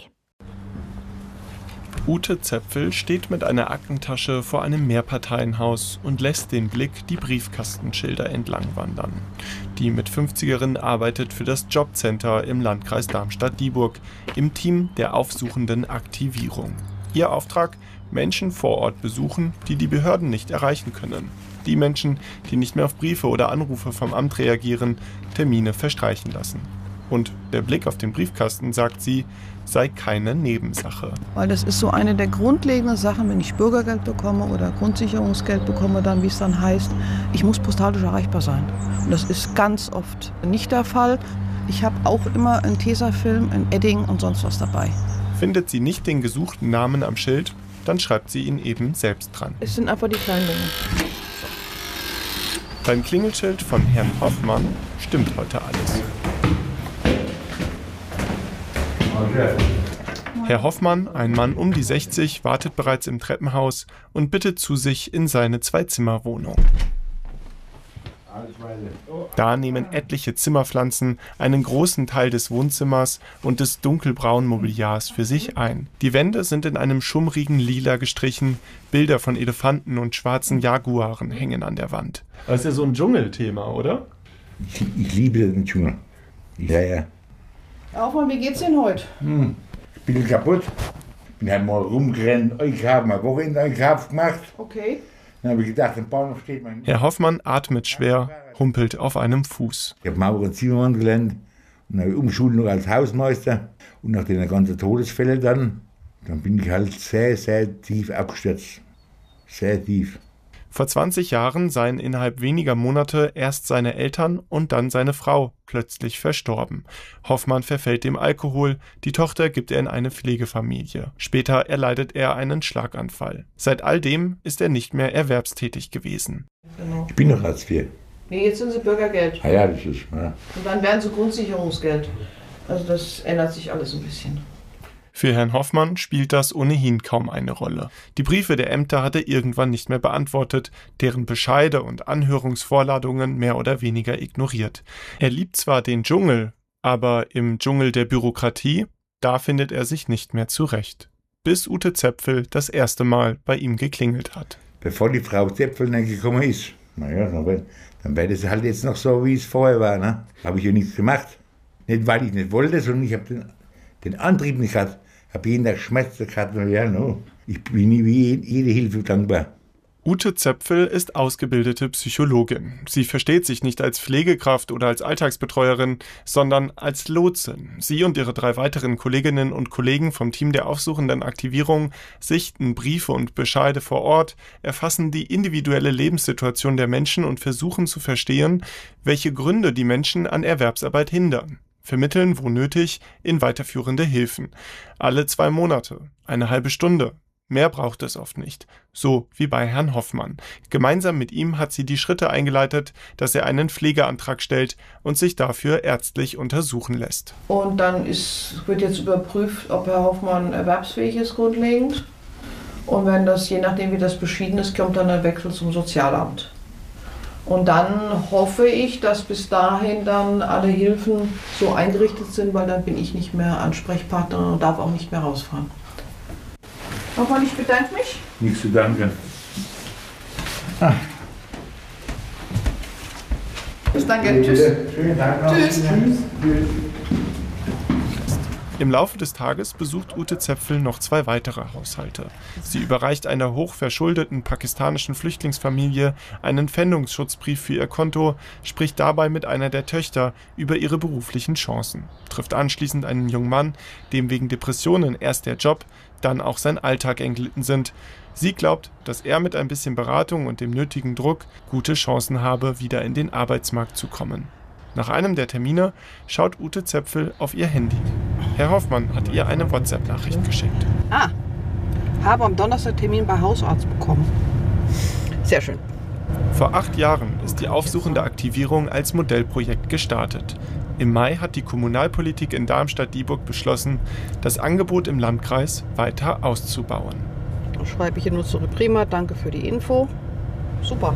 Ute Zäpfel steht mit einer Aktentasche vor einem Mehrparteienhaus und lässt den Blick die Briefkastenschilder entlang wandern. Die Mit-fünfzigerin arbeitet für das Jobcenter im Landkreis Darmstadt-Dieburg im Team der aufsuchenden Aktivierung. Ihr Auftrag: Menschen vor Ort besuchen, die die Behörden nicht erreichen können. Die Menschen, die nicht mehr auf Briefe oder Anrufe vom Amt reagieren, Termine verstreichen lassen. Und der Blick auf den Briefkasten, sagt sie, sei keine Nebensache. Weil das ist so eine der grundlegenden Sachen, wenn ich Bürgergeld bekomme oder Grundsicherungsgeld bekomme, dann, wie es dann heißt, ich muss postalisch erreichbar sein. Und das ist ganz oft nicht der Fall. Ich habe auch immer einen Tesafilm, ein Edding und sonst was dabei. Findet sie nicht den gesuchten Namen am Schild, dann schreibt sie ihn eben selbst dran. Es sind einfach die kleinen Dinge. Beim Klingelschild von Herrn Hoffmann stimmt heute alles. Herr Hoffmann, ein Mann um die sechzig, wartet bereits im Treppenhaus und bittet zu sich in seine Zwei-Zimmer-Wohnung. Da nehmen etliche Zimmerpflanzen einen großen Teil des Wohnzimmers und des dunkelbraunen Mobiliars für sich ein. Die Wände sind in einem schummrigen Lila gestrichen, Bilder von Elefanten und schwarzen Jaguaren hängen an der Wand. Das ist ja so ein Dschungelthema, oder? Ich, ich liebe den Dschungel. Ja, ja. Aufmann, wie geht's denn heute? Hm, ich bin kaputt. Ich bin halt mal rumgerannt, ich habe mal Wochenende Einkauf gemacht. Okay. Dann habe ich gedacht, im Bahnhof steht mein... Herr Hoffmann atmet schwer, humpelt auf einem Fuß. Ich habe Maurer und Zimmermann gelernt und habe Umschulung als Hausmeister. Und nach den ganzen Todesfällen dann, dann bin ich halt sehr, sehr tief abgestürzt. Sehr tief. Vor zwanzig Jahren seien innerhalb weniger Monate erst seine Eltern und dann seine Frau plötzlich verstorben. Hoffmann verfällt dem Alkohol, die Tochter gibt er in eine Pflegefamilie. Später erleidet er einen Schlaganfall. Seit all dem ist er nicht mehr erwerbstätig gewesen. Genau. Ich bin noch Hartz vier. Nee, jetzt sind sie Bürgergeld. Ah ja, das ist, ja. Und dann werden sie Grundsicherungsgeld. Also das ändert sich alles ein bisschen. Für Herrn Hoffmann spielt das ohnehin kaum eine Rolle. Die Briefe der Ämter hat er irgendwann nicht mehr beantwortet, deren Bescheide und Anhörungsvorladungen mehr oder weniger ignoriert. Er liebt zwar den Dschungel, aber im Dschungel der Bürokratie, da findet er sich nicht mehr zurecht. Bis Ute Zäpfel das erste Mal bei ihm geklingelt hat. Bevor die Frau Zäpfel dann gekommen ist, naja, dann wäre das halt jetzt noch so, wie es vorher war. Ne? Habe ich ja nichts gemacht. Nicht, weil ich nicht wollte, sondern ich habe den, den Antrieb nicht gehabt. Ich habe jeden Tag Schmerzen gehabt. Ja, no. Ich bin wie jede Hilfe dankbar. Ute Zäpfel ist ausgebildete Psychologin. Sie versteht sich nicht als Pflegekraft oder als Alltagsbetreuerin, sondern als Lotsin. Sie und ihre drei weiteren Kolleginnen und Kollegen vom Team der aufsuchenden Aktivierung sichten Briefe und Bescheide vor Ort, erfassen die individuelle Lebenssituation der Menschen und versuchen zu verstehen, welche Gründe die Menschen an Erwerbsarbeit hindern. Vermitteln, wo nötig, in weiterführende Hilfen. Alle zwei Monate, eine halbe Stunde. Mehr braucht es oft nicht. So wie bei Herrn Hoffmann. Gemeinsam mit ihm hat sie die Schritte eingeleitet, dass er einen Pflegeantrag stellt und sich dafür ärztlich untersuchen lässt. Und dann ist, wird jetzt überprüft, ob Herr Hoffmann erwerbsfähig ist grundlegend. Und wenn das, je nachdem wie das beschieden ist, kommt dann ein Wechsel zum Sozialamt. Und dann hoffe ich, dass bis dahin dann alle Hilfen so eingerichtet sind, weil dann bin ich nicht mehr Ansprechpartnerin und darf auch nicht mehr rausfahren. Nochmal, ich bedanke mich. Nichts zu danken. Ah. Bis dann, gell? Tschüss. Schönen Tag noch. Tschüss. Tschüss. Im Laufe des Tages besucht Ute Zäpfel noch zwei weitere Haushalte. Sie überreicht einer hochverschuldeten pakistanischen Flüchtlingsfamilie einen Pfändungsschutzbrief für ihr Konto, spricht dabei mit einer der Töchter über ihre beruflichen Chancen, trifft anschließend einen jungen Mann, dem wegen Depressionen erst der Job, dann auch sein Alltag entglitten sind. Sie glaubt, dass er mit ein bisschen Beratung und dem nötigen Druck gute Chancen habe, wieder in den Arbeitsmarkt zu kommen. Nach einem der Termine schaut Ute Zäpfel auf ihr Handy. Herr Hoffmann hat ihr eine WhatsApp-Nachricht geschickt. Ah, habe am Donnerstag Termin bei Hausarzt bekommen. Sehr schön. Vor acht Jahren ist die aufsuchende Aktivierung als Modellprojekt gestartet. Im Mai hat die Kommunalpolitik in Darmstadt-Dieburg beschlossen, das Angebot im Landkreis weiter auszubauen. Da schreibe ich hier nur zurück. Prima, danke für die Info. Super.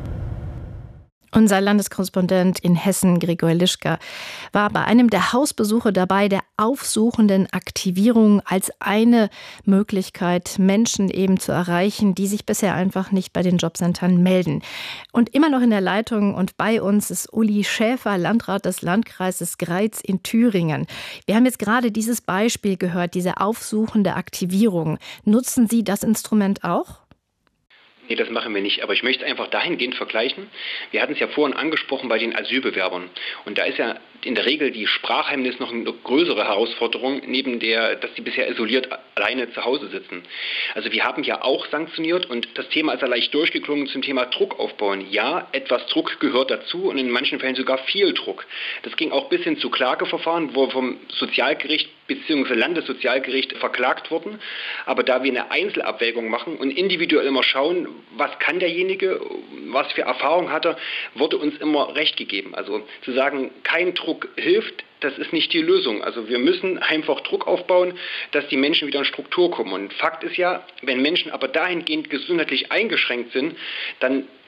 Unser Landeskorrespondent in Hessen, Gregor Lischka, war bei einem der Hausbesuche dabei, der aufsuchenden Aktivierung als eine Möglichkeit, Menschen eben zu erreichen, die sich bisher einfach nicht bei den Jobcentern melden. Und immer noch in der Leitung und bei uns ist Uli Schäfer, Landrat des Landkreises Greiz in Thüringen. Wir haben jetzt gerade dieses Beispiel gehört, diese aufsuchende Aktivierung. Nutzen Sie das Instrument auch? Nee, das machen wir nicht. Aber ich möchte es einfach dahingehend vergleichen. Wir hatten es ja vorhin angesprochen bei den Asylbewerbern. Und da ist ja in der Regel die Sprachhemmnis noch eine größere Herausforderung, neben der, dass die bisher isoliert alleine zu Hause sitzen. Also wir haben ja auch sanktioniert und das Thema ist ja leicht durchgeklungen zum Thema Druck aufbauen. Ja, etwas Druck gehört dazu und in manchen Fällen sogar viel Druck. Das ging auch bis hin zu Klageverfahren, wo vom Sozialgericht bzw. Landessozialgericht verklagt wurden. Aber da wir eine Einzelabwägung machen und individuell immer schauen, was kann derjenige, was für Erfahrung hat er, wurde uns immer recht gegeben. Also zu sagen, kein Druck hilft, das ist nicht die Lösung. Also wir müssen einfach Druck aufbauen, dass die Menschen wieder in Struktur kommen. Und Fakt ist ja, wenn Menschen aber dahingehend gesundheitlich eingeschränkt sind, dann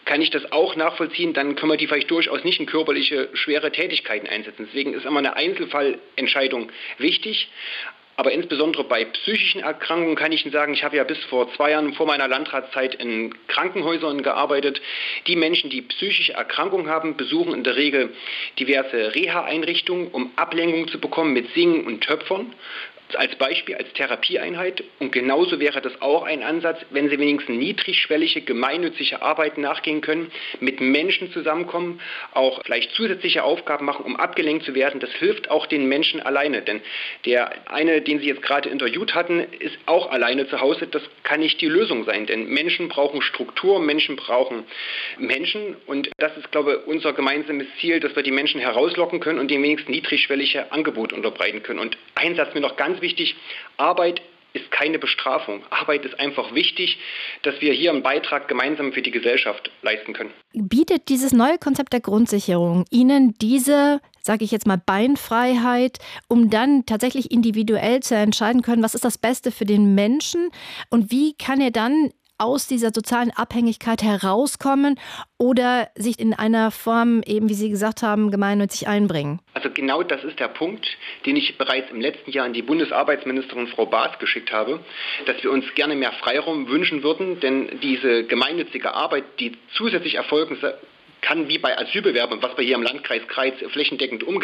kann ich das auch nachvollziehen, dann können wir die vielleicht durchaus nicht in körperliche, schwere Tätigkeiten einsetzen. Deswegen ist immer eine Einzelfallentscheidung wichtig. Aber insbesondere bei psychischen Erkrankungen kann ich Ihnen sagen, ich habe ja bis vor zwei Jahren vor meiner Landratszeit in Krankenhäusern gearbeitet. Die Menschen, die psychische Erkrankungen haben, besuchen in der Regel diverse Reha-Einrichtungen, um Ablenkung zu bekommen mit Singen und Töpfern. Als Beispiel, als Therapieeinheit. Und genauso wäre das auch ein Ansatz, wenn Sie wenigstens niedrigschwellige, gemeinnützige Arbeiten nachgehen können, mit Menschen zusammenkommen, auch vielleicht zusätzliche Aufgaben machen, um abgelenkt zu werden. Das hilft auch den Menschen alleine. Denn der eine, den Sie jetzt gerade interviewt hatten, ist auch alleine zu Hause. Das kann nicht die Lösung sein. Denn Menschen brauchen Struktur, Menschen brauchen Menschen. Und das ist, glaube ich, unser gemeinsames Ziel, dass wir die Menschen herauslocken können und denen wenigstens niedrigschwellige Angebote unterbreiten können. Und ein Satz mir noch ganz wichtig, Arbeit ist keine Bestrafung. Arbeit ist einfach wichtig, dass wir hier einen Beitrag gemeinsam für die Gesellschaft leisten können. Bietet dieses neue Konzept der Grundsicherung Ihnen diese, sage ich jetzt mal, Beinfreiheit, um dann tatsächlich individuell zu entscheiden können, was ist das Beste für den Menschen und wie kann er dann aus dieser sozialen Abhängigkeit herauskommen oder sich in einer Form, eben wie Sie gesagt haben, gemeinnützig einbringen? Also genau das ist der Punkt, den ich bereits im letzten Jahr an die Bundesarbeitsministerin Frau Baas geschickt habe, dass wir uns gerne mehr Freiraum wünschen würden, denn diese gemeinnützige Arbeit, die zusätzlich erfolgen kann, wie bei Asylbewerbern, was wir hier im Landkreis Kreis flächendeckend umgesetzt